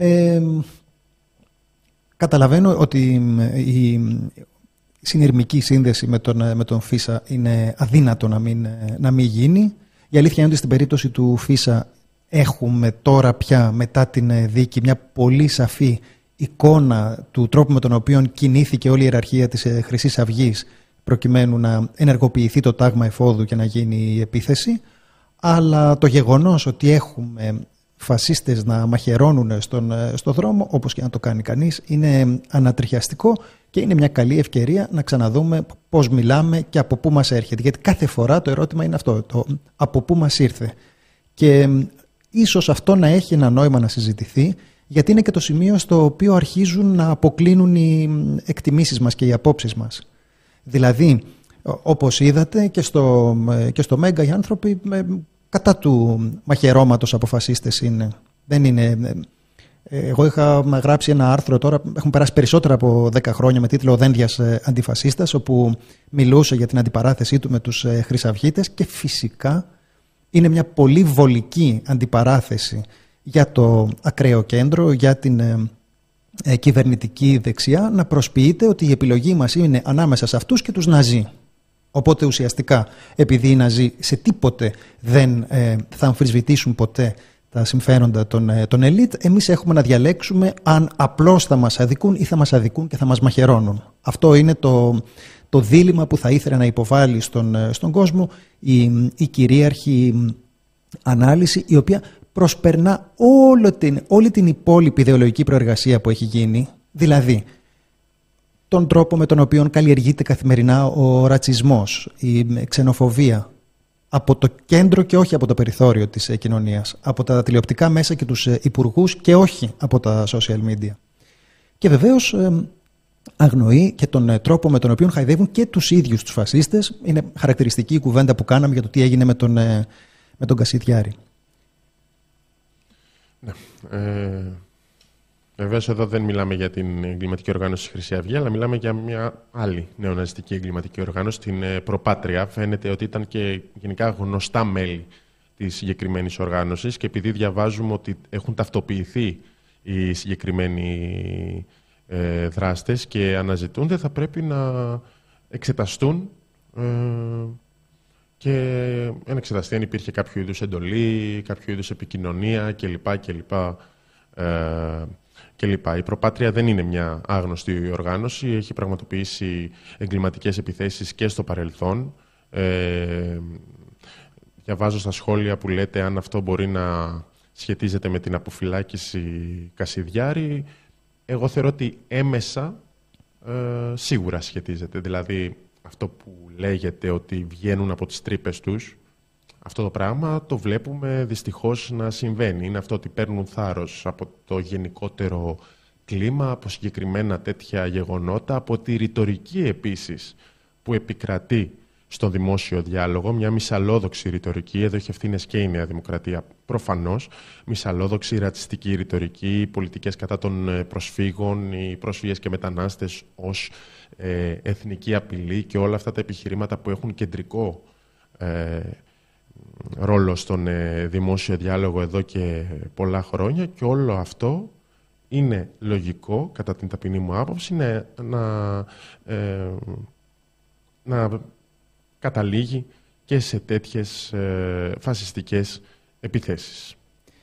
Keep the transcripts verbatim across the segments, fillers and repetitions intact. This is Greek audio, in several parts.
Ε, καταλαβαίνω ότι η συνειρμική σύνδεση με τον, με τον Φίσα είναι αδύνατο να μην, να μην γίνει. Η αλήθεια είναι ότι στην περίπτωση του Φίσα έχουμε τώρα πια μετά την δίκη μια πολύ σαφή εικόνα του τρόπου με τον οποίο κινήθηκε όλη η ιεραρχία της Χρυσής Αυγής προκειμένου να ενεργοποιηθεί το τάγμα εφόδου και να γίνει η επίθεση. Αλλά το γεγονός ότι έχουμε φασίστες να μαχαιρώνουν στον, στο δρόμο, όπως και να το κάνει κανείς, είναι ανατριχιαστικό και είναι μια καλή ευκαιρία να ξαναδούμε πώς μιλάμε και από πού μας έρχεται. Γιατί κάθε φορά το ερώτημα είναι αυτό, το από πού μας ήρθε. Και ίσως αυτό να έχει ένα νόημα να συζητηθεί, γιατί είναι και το σημείο στο οποίο αρχίζουν να αποκλίνουν οι εκτιμήσεις μας και οι απόψεις μας. Δηλαδή, όπως είδατε και στο, και στο Μέγκα, οι άνθρωποι κατά του μαχαιρώματος από φασίστες είναι. Δεν είναι. Εγώ είχα γράψει ένα άρθρο τώρα, έχουν περάσει περισσότερα από δέκα χρόνια, με τίτλο «Ο Δένδιας Αντιφασίστας», όπου μιλούσε για την αντιπαράθεσή του με τους χρυσαυγίτες και φυσικά είναι μια πολύ βολική αντιπαράθεση για το ακραίο κέντρο, για την ε, κυβερνητική δεξιά, να προσποιείται ότι η επιλογή μας είναι ανάμεσα σε αυτούς και τους Ναζί. Οπότε ουσιαστικά, επειδή οι Ναζί σε τίποτε δεν ε, θα αμφισβητήσουν ποτέ τα συμφέροντα των, ε, των ελίτ, εμείς έχουμε να διαλέξουμε αν απλώς θα μας αδικούν ή θα μας αδικούν και θα μας μαχαιρώνουν. Αυτό είναι το, το δίλημμα που θα ήθελε να υποβάλει στον, στον κόσμο η, η κυρίαρχη ανάλυση, η οποία προσπερνά όλη την, όλη την υπόλοιπη ιδεολογική προεργασία που έχει γίνει, δηλαδή τον τρόπο με τον οποίο καλλιεργείται καθημερινά ο ρατσισμός, η ξενοφοβία, από το κέντρο και όχι από το περιθώριο της κοινωνίας, από τα τηλεοπτικά μέσα και τους υπουργούς και όχι από τα social media. Και βεβαίως αγνοεί και τον τρόπο με τον οποίο χαϊδεύουν και τους ίδιους τους φασίστες. Είναι χαρακτηριστική η κουβέντα που κάναμε για το τι έγινε με τον, με τον Κασιδιάρη. Ναι. Ε, βεβαίως εδώ δεν μιλάμε για την εγκληματική οργάνωση Χρυσή Αυγή, αλλά μιλάμε για μια άλλη νεοναζιστική εγκληματική οργάνωση, την Προπάτρια. Φαίνεται ότι ήταν και γενικά γνωστά μέλη της συγκεκριμένης οργάνωσης και επειδή διαβάζουμε ότι έχουν ταυτοποιηθεί οι συγκεκριμένοι ε, δράστες και αναζητούνται, θα πρέπει να εξεταστούν ε, και αν εξεταστεί αν υπήρχε κάποιο είδους εντολή, κάποιο είδους επικοινωνία κλπ. κλπ. Ε, κλπ. Η Προπάτρια δεν είναι μια άγνωστη οργάνωση, έχει πραγματοποιήσει εγκληματικές επιθέσεις και στο παρελθόν. Ε, διαβάζω στα σχόλια που λέτε αν αυτό μπορεί να σχετίζεται με την αποφυλάκηση Κασιδιάρη. Εγώ θεωρώ ότι έμεσα ε, σίγουρα σχετίζεται. Δηλαδή αυτό που λέγεται ότι βγαίνουν από τις τρύπες τους, αυτό το πράγμα το βλέπουμε δυστυχώς να συμβαίνει. Είναι αυτό ότι παίρνουν θάρρος από το γενικότερο κλίμα, από συγκεκριμένα τέτοια γεγονότα, από τη ρητορική επίσης που επικρατεί στον δημόσιο διάλογο, μια μυσαλλόδοξη ρητορική, εδώ έχει ευθύνες και η Νέα Δημοκρατία προφανώς, μυσαλλόδοξη ρατσιστική ρητορική, πολιτικές κατά των προσφύγων, οι πρόσφυγες και μετανάστες ως ε, εθνική απειλή και όλα αυτά τα επιχειρήματα που έχουν κεντρικό ε, ρόλο στον ε, δημόσιο διάλογο εδώ και πολλά χρόνια και όλο αυτό είναι λογικό, κατά την ταπεινή μου άποψη, να, να, ε, να καταλήγει και σε τέτοιες ε, φασιστικές επιθέσεις.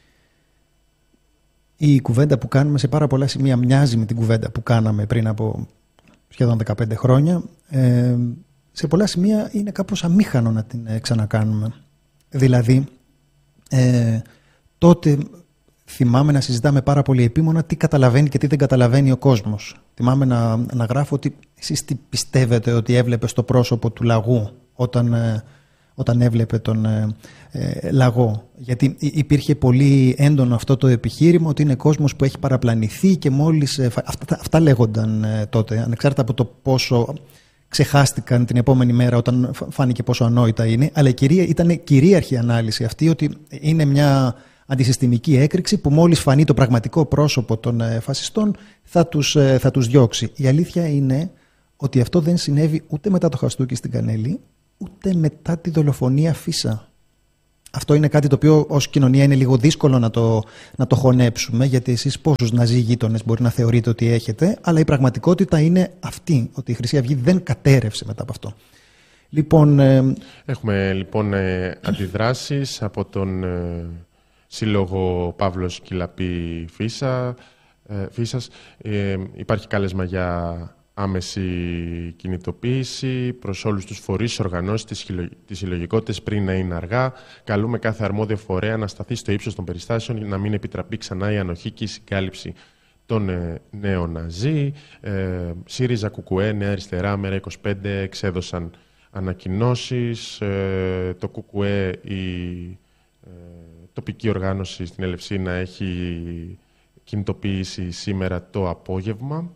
Η κουβέντα που κάνουμε σε πάρα πολλά σημεία μοιάζει με την κουβέντα που κάναμε πριν από σχεδόν δεκαπέντε χρόνια. Ε, σε πολλά σημεία είναι κάπως αμήχανο να την ε, ξανακάνουμε. Δηλαδή, ε, τότε θυμάμαι να συζητάμε πάρα πολύ επίμονα τι καταλαβαίνει και τι δεν καταλαβαίνει ο κόσμος. Θυμάμαι να, να γράφω ότι εσείς τι πιστεύετε ότι έβλεπε στο πρόσωπο του λαγού όταν, ε, όταν έβλεπε τον ε, ε, λαγό. Γιατί υπήρχε πολύ έντονο αυτό το επιχείρημα ότι είναι κόσμος που έχει παραπλανηθεί και μόλις... Ε, αυτά, αυτά λέγονταν ε, τότε, ανεξάρτητα από το πόσο ξεχάστηκαν την επόμενη μέρα όταν φάνηκε πόσο ανόητα είναι. Αλλά η κυρία, ήταν κυρίαρχη ανάλυση αυτή ότι είναι μια αντισυστημική έκρηξη που μόλις φανεί το πραγματικό πρόσωπο των ε, φασιστών θα τους, ε, θα τους διώξει. Η αλήθεια είναι ότι αυτό δεν συνέβη ούτε μετά το χαστούκι στην Κανέλη, ούτε μετά τη δολοφονία Φίσα. Αυτό είναι κάτι το οποίο ως κοινωνία είναι λίγο δύσκολο να το, να το χωνέψουμε, γιατί εσείς πόσους ναζί γείτονες μπορεί να θεωρείτε ότι έχετε, αλλά η πραγματικότητα είναι αυτή, ότι η Χρυσή Αυγή δεν κατέρευσε μετά από αυτό. Λοιπόν, ε... Έχουμε λοιπόν ε, αντιδράσεις από τον ε, Σύλλογο Παύλος Κυλαπή Φίσα, ε, Φίσας. Ε, υπάρχει κάλεσμα για άμεση κινητοποίηση προς όλους τους φορείς, οργανώσεις, τις συλλογικότητες πριν να είναι αργά. Καλούμε κάθε αρμόδιο φορέα να σταθεί στο ύψος των περιστάσεων, να μην επιτραπεί ξανά η ανοχή και η συγκάλυψη των ε, νέων Ναζί. Ε, ΣΥΡΙΖΑ, ΚΚΕ, Νέα Αριστερά, Μέρα είκοσι πέντε εξέδωσαν ανακοινώσεις. Ε, το ΚΚΕ, η ε, τοπική οργάνωση στην Ελευσίνα, έχει κινητοποίηση σήμερα το απόγευμα.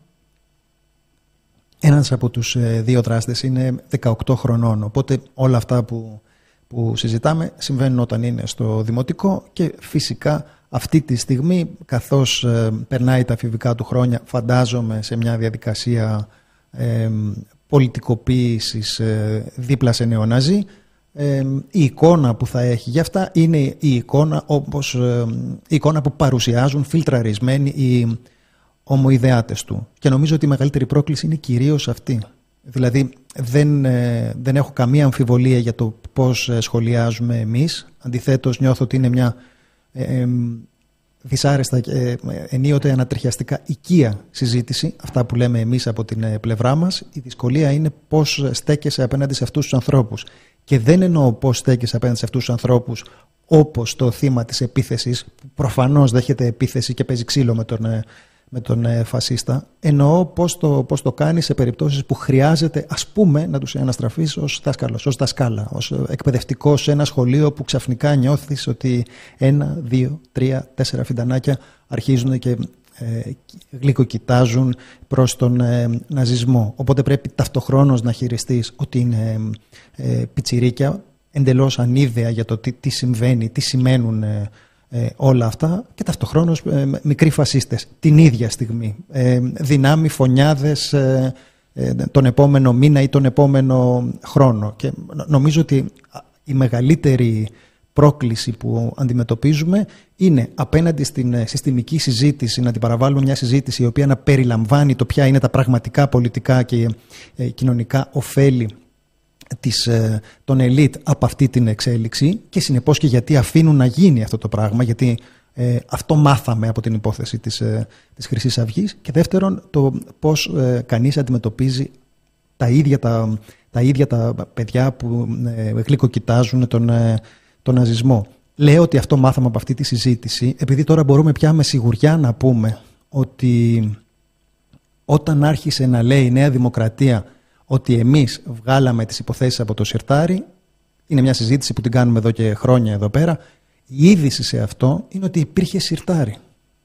Ένας από τους δύο δράστες είναι δεκαοκτώ χρονών, οπότε όλα αυτά που, που συζητάμε συμβαίνουν όταν είναι στο δημοτικό και φυσικά αυτή τη στιγμή, καθώς ε, περνάει τα εφηβικά του χρόνια, φαντάζομαι σε μια διαδικασία ε, πολιτικοποίησης ε, δίπλα σε νεοναζί, ε, η εικόνα που θα έχει γι' αυτά είναι η εικόνα, όπως, ε, η εικόνα που παρουσιάζουν φιλτραρισμένοι οι ομοειδεάτες του. Και νομίζω ότι η μεγαλύτερη πρόκληση είναι κυρίως αυτή. Δηλαδή δεν, ε, δεν έχω καμία αμφιβολία για το πώς σχολιάζουμε εμείς. Αντιθέτως νιώθω ότι είναι μια ε, ε, δυσάρεστα και ε, ενίοτε ανατριχιαστικά οικία συζήτηση, αυτά που λέμε εμείς από την ε, πλευρά μας. Η δυσκολία είναι πώς στέκεσαι απέναντι σε αυτούς τους ανθρώπους. Και δεν εννοώ πώς στέκεσαι απέναντι σε αυτούς τους ανθρώπους όπως το θύμα της επίθεσης, που προφανώς δέχεται επίθεση και παίζει ξύλο με τον ε, με τον ε, φασίστα. Εννοώ πώς το, πώς το κάνει σε περιπτώσεις που χρειάζεται, ας πούμε, να τους αναστραφείς ως δάσκαλος, ως δασκάλα, ως εκπαιδευτικός σε ένα σχολείο που ξαφνικά νιώθεις ότι ένα, δύο, τρία, τέσσερα φιντανάκια αρχίζουν και ε, γλυκοκοιτάζουν προς τον ε, ναζισμό. Οπότε πρέπει ταυτοχρόνως να χειριστείς ότι είναι ε, πιτσιρίκια, εντελώς ανίδεα για το τι, τι συμβαίνει, τι σημαίνουν ε, Ε, όλα αυτά και ταυτοχρόνως ε, μικροί φασίστες την ίδια στιγμή, ε, δυνάμει φωνιάδες ε, ε, τον επόμενο μήνα ή τον επόμενο χρόνο. Και νομίζω ότι η μεγαλύτερη πρόκληση που αντιμετωπίζουμε είναι απέναντι στην συστημική συζήτηση, να την παραβάλουμε μια συζήτηση η οποία να περιλαμβάνει το ποια είναι τα πραγματικά πολιτικά και ε, κοινωνικά ωφέλη της, των ελίτ από αυτή την εξέλιξη και συνεπώς και γιατί αφήνουν να γίνει αυτό το πράγμα, γιατί ε, αυτό μάθαμε από την υπόθεση της, ε, της Χρυσής Αυγής, και δεύτερον το πώς ε, κανείς αντιμετωπίζει τα ίδια τα, τα, ίδια τα παιδιά που ε, γλυκοκοιτάζουν τον, ε, τον ναζισμό. Λέω ότι αυτό μάθαμε από αυτή τη συζήτηση επειδή τώρα μπορούμε πια με σιγουριά να πούμε ότι όταν άρχισε να λέει η Νέα Δημοκρατία ότι εμείς βγάλαμε τις υποθέσεις από το σιρτάρι, είναι μια συζήτηση που την κάνουμε εδώ και χρόνια εδώ πέρα, η είδηση σε αυτό είναι ότι υπήρχε σιρτάρι.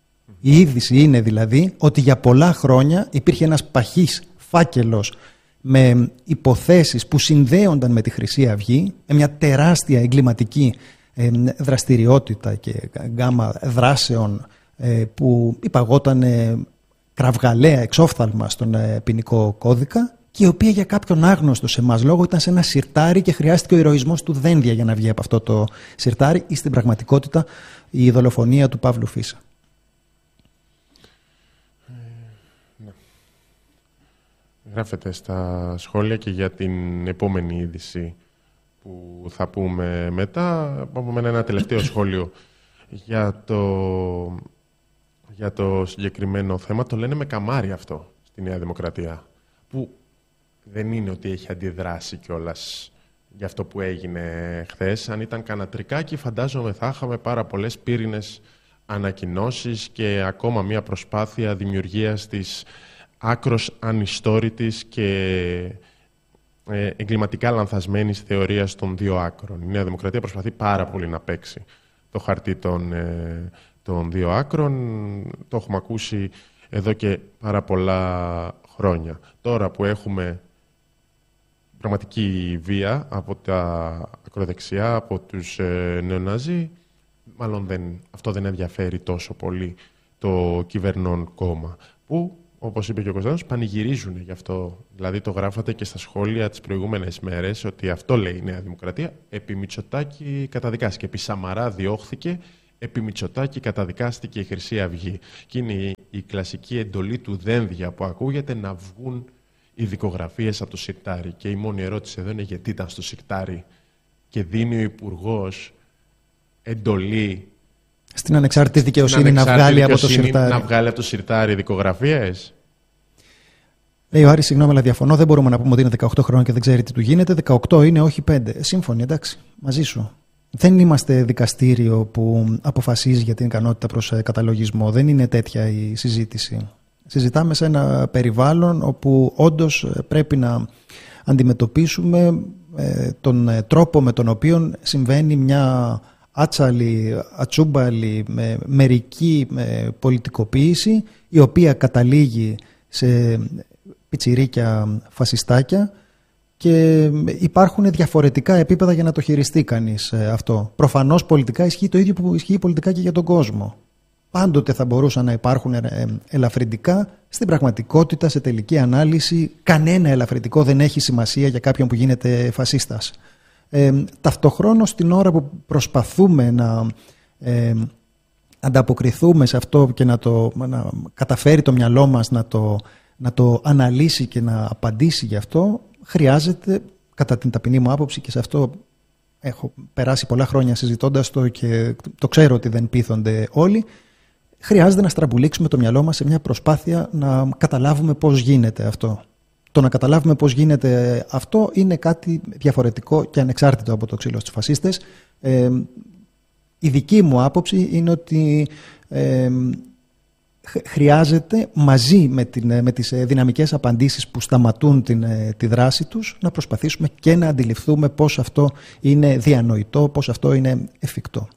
Η είδηση είναι δηλαδή ότι για πολλά χρόνια υπήρχε ένας παχής φάκελος με υποθέσεις που συνδέονταν με τη Χρυσή Αυγή, με μια τεράστια εγκληματική δραστηριότητα και γκάμα δράσεων που υπαγόταν κραυγαλαία εξόφθαλμα στον ποινικό κώδικα, και η οποία για κάποιον άγνωστο σε εμάς λόγο ήταν σε ένα σιρτάρι και χρειάστηκε ο ηρωισμός του Δένδια για να βγει από αυτό το σιρτάρι, ή στην πραγματικότητα η δολοφονία του Παύλου Φίσα. Ε, ναι. Γράφετε στα σχόλια και για την επόμενη είδηση που θα πούμε μετά. Από ένα τελευταίο σχόλιο για το, για το συγκεκριμένο θέμα. Το λένε με καμάρι αυτό στη Νέα Δημοκρατία, που δεν είναι ότι έχει αντιδράσει κιόλας για αυτό που έγινε χθες. Αν ήταν κανατρικάκι, φαντάζομαι θα είχαμε πάρα πολλές πύρινες ανακοινώσεις και ακόμα μια προσπάθεια δημιουργίας της άκρος ανιστόρητης και ε, εγκληματικά λανθασμένης θεωρίας των δύο άκρων. Η Νέα Δημοκρατία προσπαθεί πάρα πολύ να παίξει το χαρτί των, ε, των δύο άκρων. Το έχουμε ακούσει εδώ και πάρα πολλά χρόνια. Τώρα που έχουμε πραγματική βία από τα ακροδεξιά, από τους ε, νεοναζί, μάλλον δεν, αυτό δεν ενδιαφέρει τόσο πολύ το κυβερνών κόμμα, που όπως είπε και ο Κωνσταντίνος, πανηγυρίζουν γι' αυτό. Δηλαδή το γράφατε και στα σχόλια τις προηγούμενες μέρες ότι αυτό λέει η Νέα Δημοκρατία. Επί Μητσοτάκη καταδικάστηκε. Επί Σαμαρά διώχθηκε. Επί Μητσοτάκη καταδικάστηκε η Χρυσή Αυγή. Και είναι η, η κλασική εντολή του Δένδια που ακούγεται να βγουν οι δικογραφίες από το σιρτάρι. Και η μόνη ερώτηση εδώ είναι γιατί ήταν στο σιρτάρι και δίνει ο Υπουργός εντολή στην ανεξάρτητη δικαιοσύνη, στην ανεξάρτητη να, βγάλει δικαιοσύνη από το σιρτάρι. να βγάλει από το σιρτάρι δικογραφίες. Λέει ο Άρης, συγγνώμη, αλλά διαφωνώ. Δεν μπορούμε να πούμε ότι είναι δεκαοκτώ χρόνων και δεν ξέρει τι του γίνεται. δεκαοκτώ είναι, όχι πέντε. Σύμφωνοι, εντάξει, μαζί σου. Δεν είμαστε δικαστήριο που αποφασίζει για την ικανότητα προς καταλογισμό. Δεν είναι τέτοια η συζήτηση. Συζητάμε σε ένα περιβάλλον όπου όντως πρέπει να αντιμετωπίσουμε τον τρόπο με τον οποίο συμβαίνει μια άτσαλη, ατσούμπαλη, με μερική με πολιτικοποίηση, η οποία καταλήγει σε πιτσιρίκια φασιστάκια και υπάρχουν διαφορετικά επίπεδα για να το χειριστεί κανείς αυτό. Προφανώς πολιτικά ισχύει το ίδιο που ισχύει πολιτικά και για τον κόσμο. Πάντοτε θα μπορούσαν να υπάρχουν ελαφρυντικά. Στην πραγματικότητα, σε τελική ανάλυση, κανένα ελαφρυντικό δεν έχει σημασία για κάποιον που γίνεται φασίστας. Ε, ταυτοχρόνως, την ώρα που προσπαθούμε να ε, ανταποκριθούμε σε αυτό και να, το, να καταφέρει το μυαλό μας να το, να το αναλύσει και να απαντήσει γι' αυτό, χρειάζεται, κατά την ταπεινή μου άποψη, και σε αυτό έχω περάσει πολλά χρόνια συζητώντας το και το ξέρω ότι δεν πείθονται όλοι, χρειάζεται να στραμπουλήξουμε το μυαλό μας σε μια προσπάθεια να καταλάβουμε πώς γίνεται αυτό. Το να καταλάβουμε πώς γίνεται αυτό είναι κάτι διαφορετικό και ανεξάρτητο από το ξύλο στους φασίστες. Ε, η δική μου άποψη είναι ότι ε, χρειάζεται μαζί με, την, με τις δυναμικές απαντήσεις που σταματούν την, τη δράση τους να προσπαθήσουμε και να αντιληφθούμε πώς αυτό είναι διανοητό, πώς αυτό είναι εφικτό.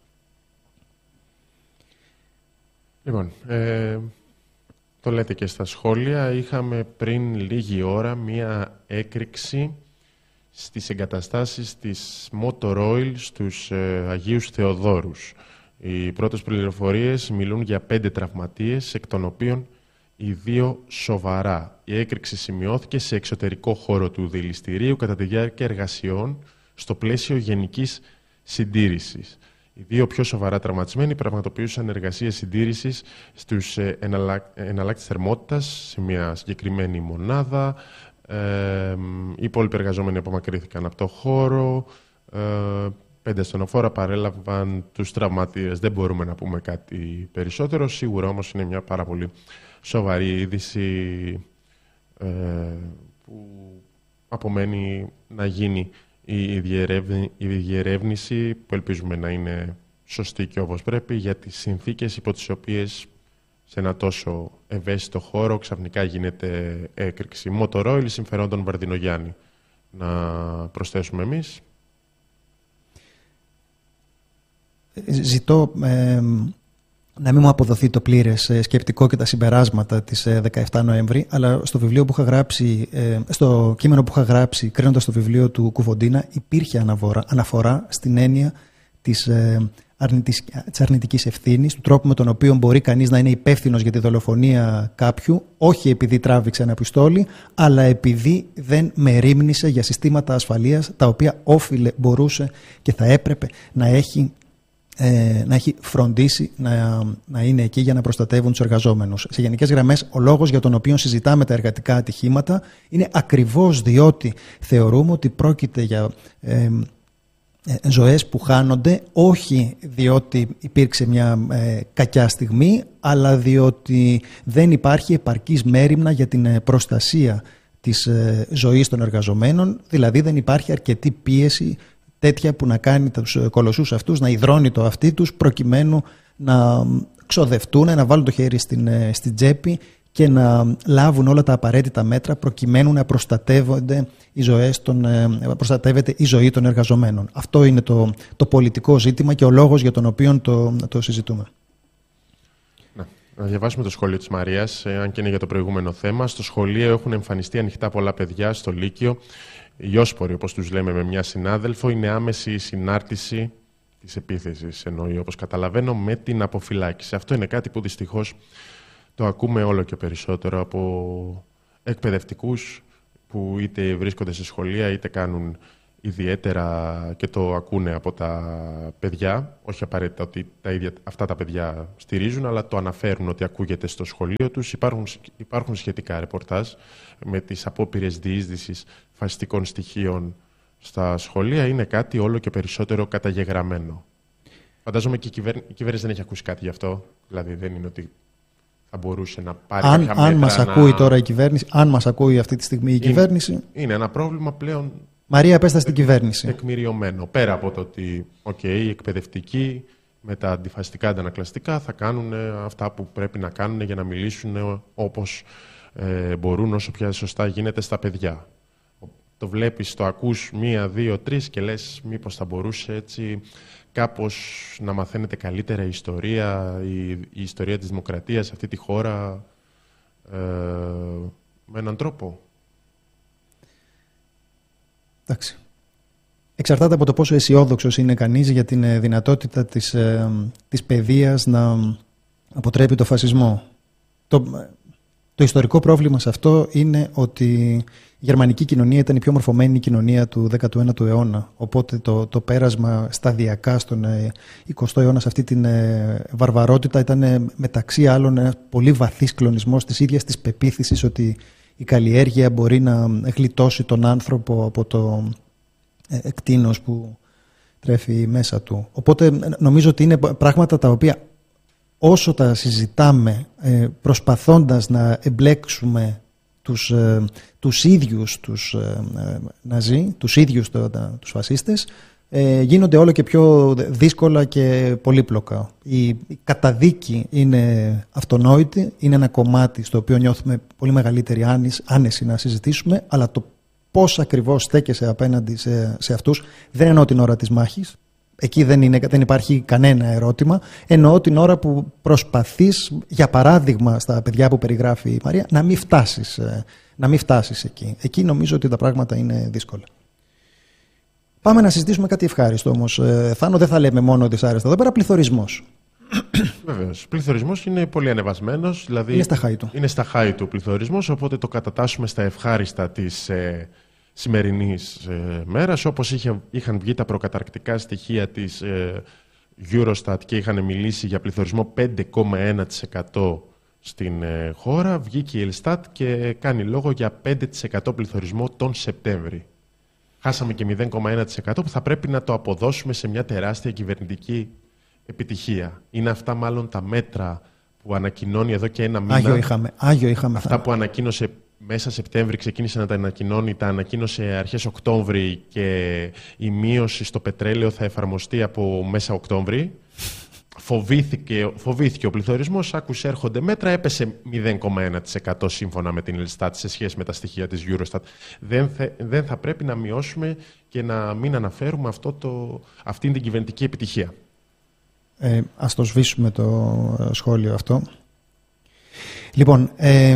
Λοιπόν, ε, το λέτε και στα σχόλια, είχαμε πριν λίγη ώρα μία έκρηξη στις εγκαταστάσεις της Motor Oil στους ε, Αγίους Θεοδόρους. Οι πρώτες πληροφορίες μιλούν για πέντε τραυματίες, εκ των οποίων οι δύο σοβαρά. Η έκρηξη σημειώθηκε σε εξωτερικό χώρο του δηληστηρίου κατά τη διάρκεια εργασιών στο πλαίσιο γενικής συντήρησης. Οι δύο πιο σοβαρά τραυματισμένοι πραγματοποιούσαν εργασίες συντήρησης στους ε, εναλλάκτες θερμότητας σε μια συγκεκριμένη μονάδα. Ε, οι υπόλοιποι εργαζόμενοι απομακρύνθηκαν από το χώρο. Ε, πέντε ασθενοφόρα παρέλαβαν τους τραυματίες. Δεν μπορούμε να πούμε κάτι περισσότερο. Σίγουρα όμως είναι μια πάρα πολύ σοβαρή είδηση ε, που απομένει να γίνει η διερεύνηση που ελπίζουμε να είναι σωστή και όπως πρέπει για τις συνθήκες υπό τις οποίες σε ένα τόσο ευαίσθητο χώρο ξαφνικά γίνεται έκρηξη. Motor Oil συμφερόντων Βαρδινογιάννη. Να προσθέσουμε εμείς. Ζητώ ε, να μην μου αποδοθεί το πλήρες σκεπτικό και τα συμπεράσματα της δεκαεφτά Νοέμβρη, αλλά στο βιβλίο που είχα γράψει, στο κείμενο που είχα γράψει, κρίνοντας το βιβλίο του Κουφοντίνα, υπήρχε αναφορά, αναφορά στην έννοια της, αρνητικής, της αρνητικής ευθύνης, του τρόπου με τον οποίο μπορεί κανείς να είναι υπεύθυνος για τη δολοφονία κάποιου, όχι επειδή τράβηξε ένα πιστόλι, αλλά επειδή δεν μερίμνησε για συστήματα ασφαλείας, τα οποία όφιλε, μπορούσε και θα έπρεπε να έχει να έχει φροντίσει να, να είναι εκεί για να προστατεύουν τους εργαζόμενους. Σε γενικές γραμμές, ο λόγος για τον οποίο συζητάμε τα εργατικά ατυχήματα είναι ακριβώς διότι θεωρούμε ότι πρόκειται για ε, ε, ζωές που χάνονται, όχι διότι υπήρξε μια ε, κακιά στιγμή, αλλά διότι δεν υπάρχει επαρκής μέριμνα για την προστασία της ε, ζωής των εργαζομένων, δηλαδή δεν υπάρχει αρκετή πίεση τέτοια που να κάνει τους κολοσσούς αυτούς να υδρώνει το αυτί τους προκειμένου να ξοδευτούν, να βάλουν το χέρι στην, στην τσέπη και να λάβουν όλα τα απαραίτητα μέτρα προκειμένου να προστατεύονται οι ζωές των, προστατεύεται η ζωή των εργαζομένων. Αυτό είναι το, το πολιτικό ζήτημα και ο λόγος για τον οποίο το, το συζητούμε. Να, να διαβάσουμε το σχόλιο της Μαρίας, αν και είναι για το προηγούμενο θέμα. Στο σχολείο έχουν εμφανιστεί ανοιχτά πολλά παιδιά στο Λύκειο. Οι όσποροι, όπως τους λέμε με μια συνάδελφο, είναι άμεση συνάρτηση της επίθεσης, εννοεί, όπως καταλαβαίνω, με την αποφυλάκηση. Αυτό είναι κάτι που δυστυχώς το ακούμε όλο και περισσότερο από εκπαιδευτικούς που είτε βρίσκονται σε σχολεία είτε κάνουν ιδιαίτερα και το ακούνε από τα παιδιά. Όχι απαραίτητα ότι τα ίδια, αυτά τα παιδιά στηρίζουν, αλλά το αναφέρουν ότι ακούγεται στο σχολείο τους. Υπάρχουν, υπάρχουν σχετικά ρεπορτάζ με τις απόπειρες διείσδυσης φασιστικών στοιχείων στα σχολεία. Είναι κάτι όλο και περισσότερο καταγεγραμμένο. Φαντάζομαι και η, κυβέρ... η κυβέρνηση δεν έχει ακούσει κάτι γι' αυτό. Δηλαδή δεν είναι ότι θα μπορούσε να πάρει αν, κάποια αν μέτρα. μας να... ακούει τώρα η κυβέρνηση, αν μας ακούει αυτή τη στιγμή η είναι, κυβέρνηση. Είναι ένα πρόβλημα πλέον. Μαρία, πες τα στην κυβέρνηση. Τεκμηριωμένο. Πέρα από το ότι okay, οι εκπαιδευτικοί με τα αντιφασιστικά αντανακλαστικά θα κάνουν αυτά που πρέπει να κάνουν για να μιλήσουν όπως ε, μπορούν, όσο πια σωστά γίνεται στα παιδιά. Το βλέπεις, το ακούς μία, δύο, τρεις και λες μήπως θα μπορούσε έτσι κάπως να μαθαίνετε καλύτερα η ιστορία, η, η ιστορία της δημοκρατίας σε αυτή τη χώρα ε, με έναν τρόπο. Εντάξει. Εξαρτάται από το πόσο αισιόδοξος είναι κανείς για την δυνατότητα της, ε, της παιδείας να αποτρέπει το φασισμό. Το, το ιστορικό πρόβλημα σε αυτό είναι ότι η γερμανική κοινωνία ήταν η πιο μορφωμένη κοινωνία του δέκατου ένατου αιώνα. Οπότε το, το πέρασμα σταδιακά στον εικοστό αιώνα σε αυτή την ε, βαρβαρότητα ήταν ε, μεταξύ άλλων ένας πολύ βαθύς κλονισμός της ίδιας της πεποίθησης ότι η καλλιέργεια μπορεί να γλιτώσει τον άνθρωπο από το εκτείνος που τρέφει μέσα του. Οπότε νομίζω ότι είναι πράγματα τα οποία όσο τα συζητάμε προσπαθώντας να εμπλέξουμε τους, τους ίδιους τους Ναζί, τους ίδιους τους φασίστες, γίνονται όλο και πιο δύσκολα και πολύπλοκα. Η καταδίκη είναι αυτονόητη, είναι ένα κομμάτι στο οποίο νιώθουμε πολύ μεγαλύτερη άνεση να συζητήσουμε, αλλά το πώς ακριβώς στέκεσαι απέναντι σε, σε αυτούς δεν εννοώ την ώρα της μάχης. Εκεί δεν, είναι, δεν υπάρχει κανένα ερώτημα. Εννοώ την ώρα που προσπαθείς, για παράδειγμα στα παιδιά που περιγράφει η Μαρία, να μην φτάσεις, να μην φτάσεις εκεί. Εκεί νομίζω ότι τα πράγματα είναι δύσκολα. Πάμε να συζητήσουμε κάτι ευχάριστο όμως. Θάνο, δεν θα λέμε μόνο δυσάρεστα εδώ πέρα, πληθωρισμός. Βεβαίως. Ο πληθωρισμός είναι πολύ ανεβασμένος. Δηλαδή είναι στα χάη του. Είναι στα χάη του ο πληθωρισμός, οπότε το κατατάσσουμε στα ευχάριστα της ε, σημερινής ε, μέρας. Όπως είχε, είχαν βγει τα προκαταρκτικά στοιχεία της ε, Eurostat και είχαν μιλήσει για πληθωρισμό πέντε κόμμα ένα τοις εκατό στην ε, χώρα, βγήκε η Elstat και κάνει λόγο για πέντε τοις εκατό πληθωρισμό τον Σεπτέμβρη. Χάσαμε και μηδέν κόμμα ένα τοις εκατό που θα πρέπει να το αποδώσουμε σε μια τεράστια κυβερνητική επιτυχία. Είναι αυτά μάλλον τα μέτρα που ανακοινώνει εδώ και ένα μήνα. Άγιο είχαμε. Άγιο είχαμε αυτά θα. Που ανακοίνωσε μέσα Σεπτέμβρη, ξεκίνησε να τα ανακοινώνει, τα ανακοίνωσε αρχές Οκτώβρη και η μείωση στο πετρέλαιο θα εφαρμοστεί από μέσα Οκτώβρη. Φοβήθηκε, φοβήθηκε ο πληθωρισμός, άκουσε έρχονται μέτρα, έπεσε μηδέν κόμμα ένα τοις εκατό σύμφωνα με την Elstat σε σχέση με τα στοιχεία της Eurostat. Δεν, θε, δεν θα πρέπει να μειώσουμε και να μην αναφέρουμε αυτό το, αυτήν την κυβερνητική επιτυχία. Ε, ας το σβήσουμε το σχόλιο αυτό. Λοιπόν, ε,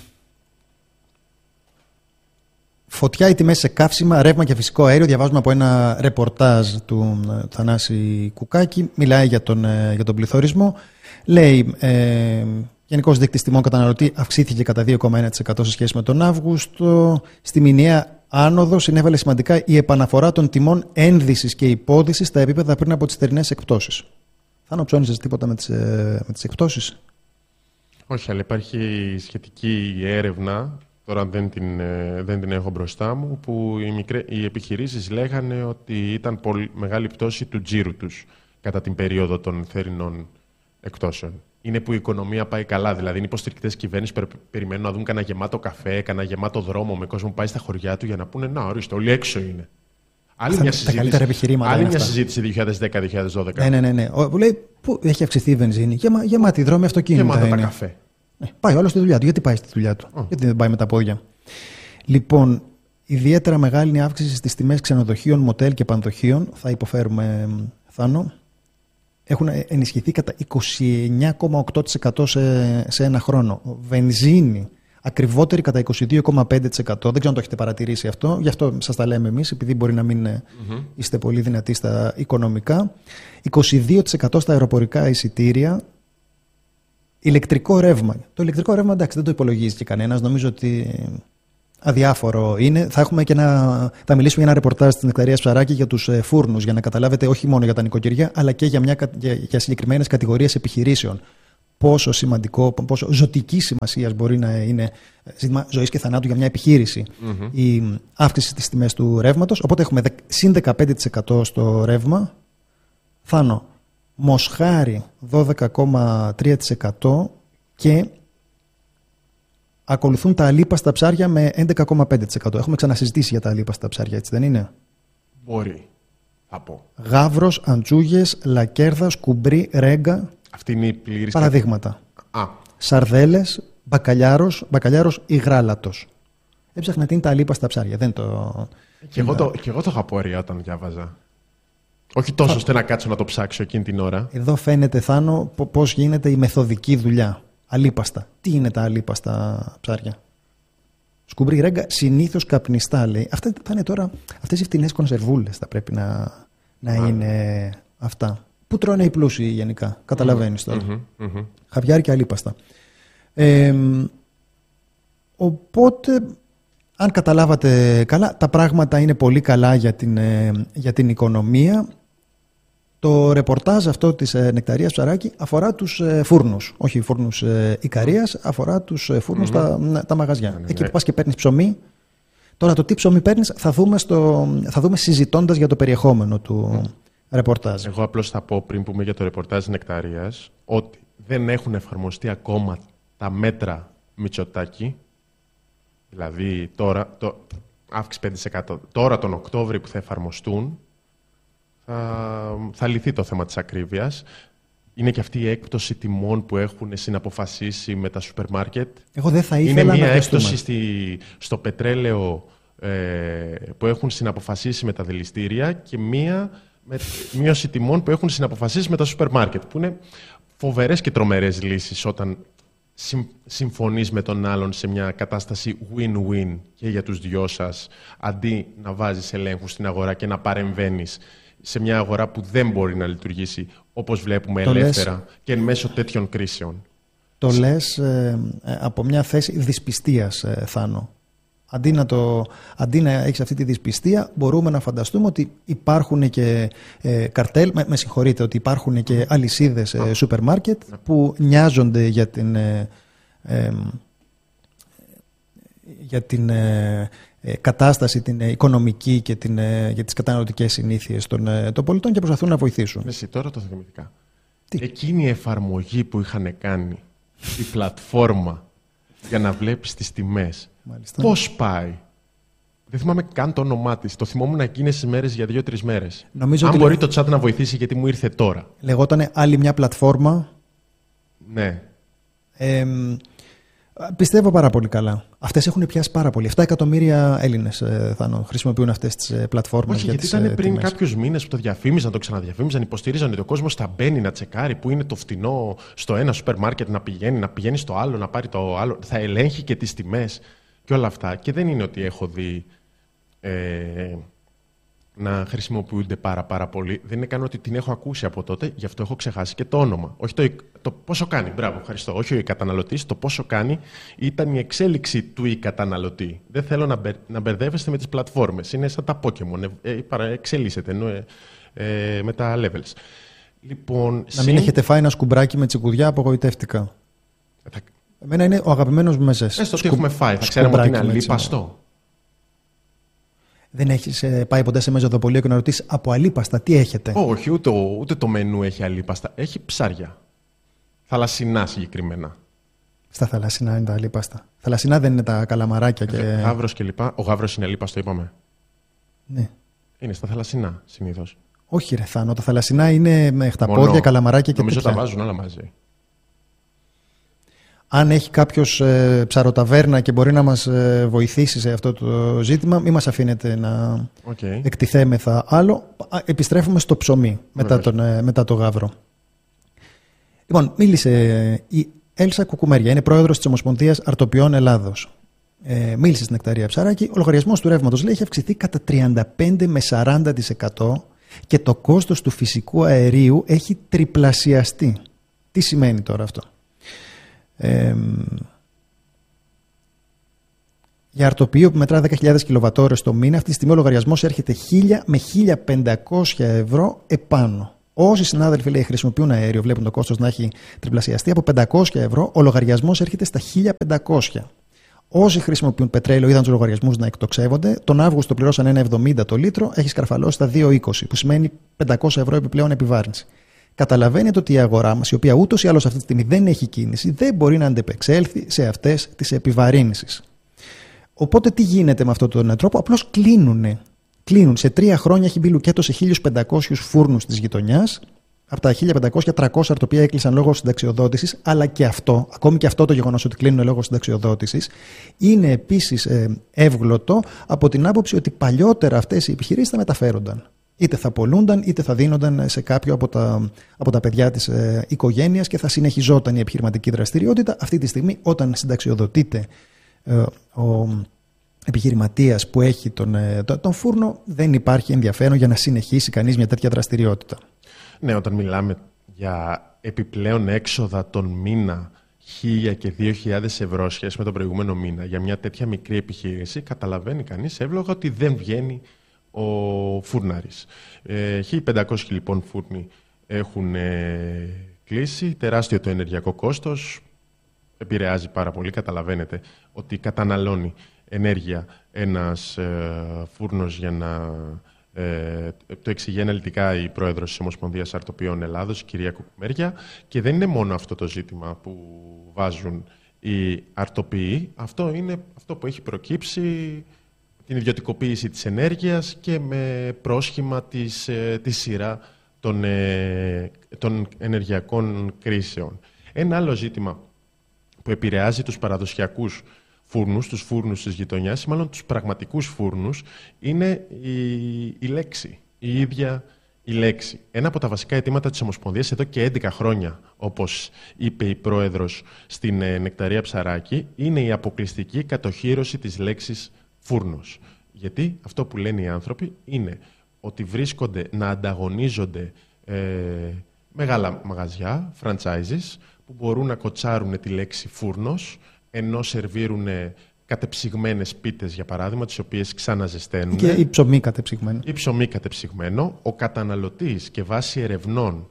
φωτιά οι τιμές σε καύσιμα, ρεύμα και φυσικό αέριο. Διαβάζουμε από ένα ρεπορτάζ του Θανάση Κουκάκη. Μιλάει για τον, για τον πληθωρισμό. Λέει, ε, γενικός δείκτης τιμών καταναλωτή αυξήθηκε κατά δύο κόμμα ένα τοις εκατό σε σχέση με τον Αύγουστο. Στη μηνιαία άνοδο συνέβαλε σημαντικά η επαναφορά των τιμών ένδυσης και υπόδυσης στα επίπεδα πριν από τις θερινές εκπτώσεις. Θάνο, ψώνιζες τίποτα με τις, με τις εκπτώσεις? Όχι, αλλά υπάρχει σχετική έρευνα, τώρα δεν την, δεν την έχω μπροστά μου, που οι, μικρέ, οι επιχειρήσεις λέγανε ότι ήταν πολύ μεγάλη πτώση του τζίρου τους κατά την περίοδο των θερινών εκπτώσεων. Είναι που η οικονομία πάει καλά, δηλαδή οι υποστηρικτές κυβέρνησης περιμένουν να δουν κανένα γεμάτο καφέ, κανένα γεμάτο δρόμο με κόσμο που πάει στα χωριά του για να πούνε να ορίστε, όλοι έξω είναι. Άλλη μια συζήτηση, άλλη μια συζήτηση δύο χιλιάδες δέκα δύο χιλιάδες δώδεκα. Ναι, ναι, ναι. Που λέει, πού έχει αυξηθεί η βενζίνη, Γεμα, γεμάτη δρόμοι, αυτοκίνητα. Γεμάτα είναι. τα καφέ. Ναι, πάει όλο στη δουλειά του. Γιατί πάει στη δουλειά του, oh. Γιατί δεν πάει με τα πόδια. Λοιπόν, ιδιαίτερα μεγάλη είναι η αύξηση στις τιμές ξενοδοχείων, μοτέλ και πανδοχείων. Θα υποφέρουμε, Θάνο. Έχουν ενισχυθεί κατά είκοσι εννέα κόμμα οκτώ τοις εκατό σε, σε ένα χρόνο. Βενζίνη ακριβότερη κατά είκοσι δύο κόμμα πέντε τοις εκατό. Δεν ξέρω αν το έχετε παρατηρήσει αυτό. Γι' αυτό σας τα λέμε εμείς, επειδή μπορεί να μην mm-hmm. είστε πολύ δυνατοί στα οικονομικά. είκοσι δύο τοις εκατό στα αεροπορικά εισιτήρια. Ηλεκτρικό ρεύμα. Το ηλεκτρικό ρεύμα, εντάξει, δεν το υπολογίζει και κανένας. Νομίζω ότι αδιάφορο είναι. Θα, έχουμε και ένα, θα μιλήσουμε για ένα ρεπορτάζ της Νεκταρίας Ψαράκη για τους ε, φούρνους, για να καταλάβετε όχι μόνο για τα νοικοκυριά, αλλά και για, μια, για, για συγκεκριμένες κατηγορίες επιχειρήσεων. Πόσο σημαντικό, πόσο ζωτική σημασία μπορεί να είναι ζήτημα ζωής και θανάτου για μια επιχείρηση mm-hmm. η αύξηση στις τιμές του ρεύματος. Οπότε έχουμε συν δεκαπέντε τοις εκατό στο ρεύμα. Θάνο, μοσχάρι δώδεκα κόμμα τρία τοις εκατό και ακολουθούν τα αλίπαστα ψάρια με έντεκα κόμμα πέντε τοις εκατό. Έχουμε ξανασυζητήσει για τα αλίπαστα ψάρια, έτσι δεν είναι? Μπορεί, θα πω. Γάβρος, αντσούγες, λακέρδα, σκουμπρί, ρέγγα. Αυτή είναι η πλήρης παραδείγματα. Α. Σαρδέλες, μπακαλιάρος, μπακαλιάρος ή γράλατος. Έψαχνα τι είναι τα αλίπαστα ψάρια. Δεν το... Και, εγώ το, και εγώ το είχα απορία όταν διάβαζα. Όχι τόσο Θα... ώστε να κάτσω να το ψάξω εκείνη την ώρα. Εδώ φαίνεται, Θάνο, πώς γίνεται η μεθοδική δουλειά. Αλίπαστα. Τι είναι τα αλίπαστα ψάρια? Σκουμπρί, ρέγγα, συνήθως καπνιστά, λέει. Αυτά θα είναι τώρα, αυτές οι φτηνές κονσερβούλες θα πρέπει να, να είναι αυτά. Πού τρώνε οι πλούσιοι γενικά, καταλαβαίνεις mm-hmm, τώρα. Mm-hmm, mm-hmm. Χαβιάρι και αλίπαστα. Ε, οπότε, αν καταλάβατε καλά, τα πράγματα είναι πολύ καλά για την, ε, για την οικονομία. Το ρεπορτάζ αυτό της ε, Νεκταρίας Ψαράκη αφορά τους ε, φούρνους, όχι φούρνους ε, Ικαρίας, αφορά τους ε, φούρνους mm-hmm. τα, τα μαγαζιά. Mm-hmm. Εκεί που πας και παίρνεις ψωμί. Τώρα το τι ψωμί παίρνεις θα δούμε, στο, θα δούμε συζητώντας για το περιεχόμενο του mm. ρεπορτάζ. Εγώ απλώς θα πω πριν πούμε για το ρεπορτάζ Νεκταρίας ότι δεν έχουν εφαρμοστεί ακόμα τα μέτρα Μητσοτάκη. Δηλαδή τώρα, το, αύξηση πέντε τοις εκατό. Τώρα τον Οκτώβρη που θα εφαρμοστούν θα, θα λυθεί το θέμα της ακρίβειας. Είναι και αυτή η έκπτωση τιμών που έχουν συναποφασίσει με τα σούπερ μάρκετ. Εγώ δεν θα ήθελα Είναι μια να έκπτωση στη, στο πετρέλαιο ε, που έχουν συναποφασίσει με τα δηληστήρια και μία με μείωση τιμών που έχουν συναποφασίσει με τα σούπερ μάρκετ. Που είναι φοβερές και τρομερές λύσεις όταν συμ, συμφωνείς με τον άλλον σε μια κατάσταση win-win και για τους δυο σας, αντί να βάζεις ελέγχους στην αγορά και να παρεμβαίνεις σε μια αγορά που δεν μπορεί να λειτουργήσει όπως βλέπουμε το ελεύθερα λες, και εν μέσω τέτοιων κρίσεων. Το λες ε, από μια θέση δυσπιστίας, ε, Θάνο. Αντί να, το, αντί να έχεις αυτή τη δυσπιστία, μπορούμε να φανταστούμε ότι υπάρχουν και ε, καρτέλ, με, με συγχωρείτε, ότι υπάρχουν και αλυσίδες ε, σούπερ μάρκετ που νοιάζονται για την, ε, ε, για την ε, κατάσταση, την οικονομική και την, για τις καταναλωτικές συνήθειες των, των πολιτών και προσπαθούν να βοηθήσουν. Εσύ τώρα το θυμηθήκα. Εκείνη η εφαρμογή που είχαν κάνει, η πλατφόρμα για να βλέπεις τις τιμές, μάλιστα, πώς πάει? Δεν θυμάμαι καν το όνομά της. Το θυμόμουν εκείνες τις μέρες για δύο-τρεις μέρες. Νομίζω Αν ότι μπορεί λέ... το chat να βοηθήσει, γιατί μου ήρθε τώρα. Λεγότανε άλλη μια πλατφόρμα. Ναι. Ε, Πιστεύω πάρα πολύ καλά. Αυτές έχουν πιάσει πάρα πολύ. επτά εκατομμύρια Έλληνες ε, θα χρησιμοποιούν αυτές τις ε, πλατφόρμες. Όχι, για γιατί τις, ήταν ε, πριν τιμές. κάποιους μήνες που το διαφήμιζαν, το ξαναδιαφήμιζαν, υποστηρίζαν ότι ο κόσμος θα μπαίνει να τσεκάρει που είναι το φτηνό στο ένα σούπερ μάρκετ, να πηγαίνει, να πηγαίνει στο άλλο, να πάρει το άλλο. Θα ελέγχει και τις τιμές και όλα αυτά. Και δεν είναι ότι έχω δει ε, να χρησιμοποιούνται πάρα, πάρα πολύ. Δεν είναι καν ότι την έχω ακούσει από τότε, γι' αυτό έχω ξεχάσει και το όνομα. Όχι το, το πόσο κάνει, μπράβο, ευχαριστώ. Όχι ο καταναλωτής, το πόσο κάνει ήταν η εξέλιξη του η καταναλωτή. Δεν θέλω να, μπερ, να μπερδεύεστε με τις πλατφόρμες. Είναι σαν τα Pokémon, ε, ε, εξελίσσεται ενώ, ε, ε, με τα levels. Λοιπόν, να συν... μην έχετε φάει ένα σκουμπράκι με τσικουδιά, απογοητεύτηκα. Θα... Εμένα είναι ο αγαπημένος μου μεζές. Έστω ότι έχουμε φάει, θα ξέραμε ότι είναι αλίπαστο. Δεν έχεις πάει ποτέ σε μεζοδοπολείο και να ρωτήσεις από αλίπαστα τι έχετε? Όχι, ούτε, ούτε το μενού έχει αλίπαστα. Έχει ψάρια. Θαλασσινά συγκεκριμένα. Στα θαλασσινά είναι τα αλίπαστα. Θαλασσινά δεν είναι τα καλαμαράκια και. Γάβρος και λοιπά. Ο γάβρος είναι αλίπαστο, είπαμε. Ναι. Είναι στα θαλασσινά συνήθως. Όχι, ρε Θάνο. Τα θαλασσινά είναι με χταπόδια, καλαμαράκια και νομίζω τέτοια. Τα βάζουν όλα μαζί. Αν έχει κάποιος ε, ψαροταβέρνα και μπορεί να μας ε, βοηθήσει σε αυτό το ζήτημα, μην μας αφήνετε να okay. εκτιθέμεθα άλλο. Επιστρέφουμε στο ψωμί μετά, τον, ε, μετά το γάβρο. Λοιπόν, μίλησε η Έλσα Κουκουμέρια, είναι πρόεδρος της Ομοσπονδίας Αρτοπιών Ελλάδος. Ε, μίλησε στην Νεκταρία Ψαράκη. Ο λογαριασμός του ρεύματος, λέει, έχει αυξηθεί κατά τριάντα πέντε με σαράντα τοις εκατό και το κόστος του φυσικού αερίου έχει τριπλασιαστεί. Τι σημαίνει τώρα αυτό? Ε, για αρτοπείο που μετρά δέκα χιλιάδες κιλοβατώρες το μήνα, αυτή τη στιγμή ο λογαριασμός έρχεται χίλια με χίλια πεντακόσια ευρώ επάνω. Όσοι συνάδελφοι λέει, χρησιμοποιούν αέριο, βλέπουν το κόστος να έχει τριπλασιαστεί από πεντακόσια ευρώ, ο λογαριασμός έρχεται στα χίλια πεντακόσια. Όσοι χρησιμοποιούν πετρέλαιο είδαν τους λογαριασμούς να εκτοξεύονται. Τον Αύγουστο πληρώσαν ένα εβδομήντα το λίτρο, έχει σκαρφαλώσει στα δύο είκοσι, που σημαίνει πεντακόσια ευρώ επιπλέον επιβάρυνση. Καταλαβαίνετε ότι η αγορά μας, η οποία ούτως ή άλλως αυτή τη στιγμή δεν έχει κίνηση, δεν μπορεί να αντεπεξέλθει σε αυτές τις επιβαρύνσεις. Οπότε τι γίνεται με αυτόν τον τρόπο? Απλώς κλείνουνε. Κλείνουν. Σε τρία χρόνια έχει μπει λουκέτο σε χίλιους πεντακόσιους φούρνους της γειτονιάς. Από τα χίλια πεντακόσια, τριακόσια αρτοπεία έκλεισαν λόγω συνταξιοδότησης, αλλά και αυτό, ακόμη και αυτό το γεγονός ότι κλείνουν λόγω συνταξιοδότησης, είναι επίσης ε, εύγλωτο από την άποψη ότι παλιότερα αυτές οι επιχειρήσεις θα μεταφέρονταν. Είτε θα πολλούνταν, είτε θα δίνονταν σε κάποιο από τα, από τα παιδιά της ε, οικογένειας και θα συνεχιζόταν η επιχειρηματική δραστηριότητα. Αυτή τη στιγμή, όταν συνταξιοδοτείται ε, ο επιχειρηματίας που έχει τον, τον, τον φούρνο, δεν υπάρχει ενδιαφέρον για να συνεχίσει κανείς μια τέτοια δραστηριότητα. Ναι, όταν μιλάμε για επιπλέον έξοδα τον μήνα χίλια και δύο χιλιάδες ευρώ σχέση με τον προηγούμενο μήνα για μια τέτοια μικρή επιχείρηση, καταλαβαίνει κανείς εύλογα ότι δεν βγαίνει ο φούρναρης. Ε, χίλια πεντακόσιοι λοιπόν φούρνοι έχουν ε, κλείσει, τεράστιο το ενεργειακό κόστος, επηρεάζει πάρα πολύ, καταλαβαίνετε ότι καταναλώνει ενέργεια ένας ε, φούρνος για να... Ε, το εξηγεί αναλυτικά η πρόεδρος της Ομοσπονδίας Αρτοπείων Ελλάδος, η κυρία Κουκουμέρια, και δεν είναι μόνο αυτό το ζήτημα που βάζουν οι αρτοποιοί. Αυτό είναι αυτό που έχει προκύψει, την ιδιωτικοποίηση της ενέργειας και με πρόσχημα της, ε, τη σειρά των, ε, των ενεργειακών κρίσεων. Ένα άλλο ζήτημα που επηρεάζει τους παραδοσιακούς φούρνους, τους φούρνους της γειτονιάς, ή μάλλον τους πραγματικούς φούρνους, είναι η, η λέξη, η ίδια η λέξη. Ένα από τα βασικά αιτήματα της Ομοσπονδίας εδώ και έντεκα χρόνια, όπως είπε η πρόεδρος στην ε, Νεκταρία Ψαράκη, είναι η αποκλειστική κατοχύρωση της λέξης φούρνος. Γιατί αυτό που λένε οι άνθρωποι είναι ότι βρίσκονται να ανταγωνίζονται ε, μεγάλα μαγαζιά, franchises, που μπορούν να κοτσάρουν τη λέξη φούρνος, ενώ σερβίρουν κατεψυγμένες πίτες, για παράδειγμα, τις οποίες ξαναζεσταίνουν. Και η ψωμί κατεψυγμένο. Η ψωμί κατεψυγμένο. Ο καταναλωτής και βάσει ερευνών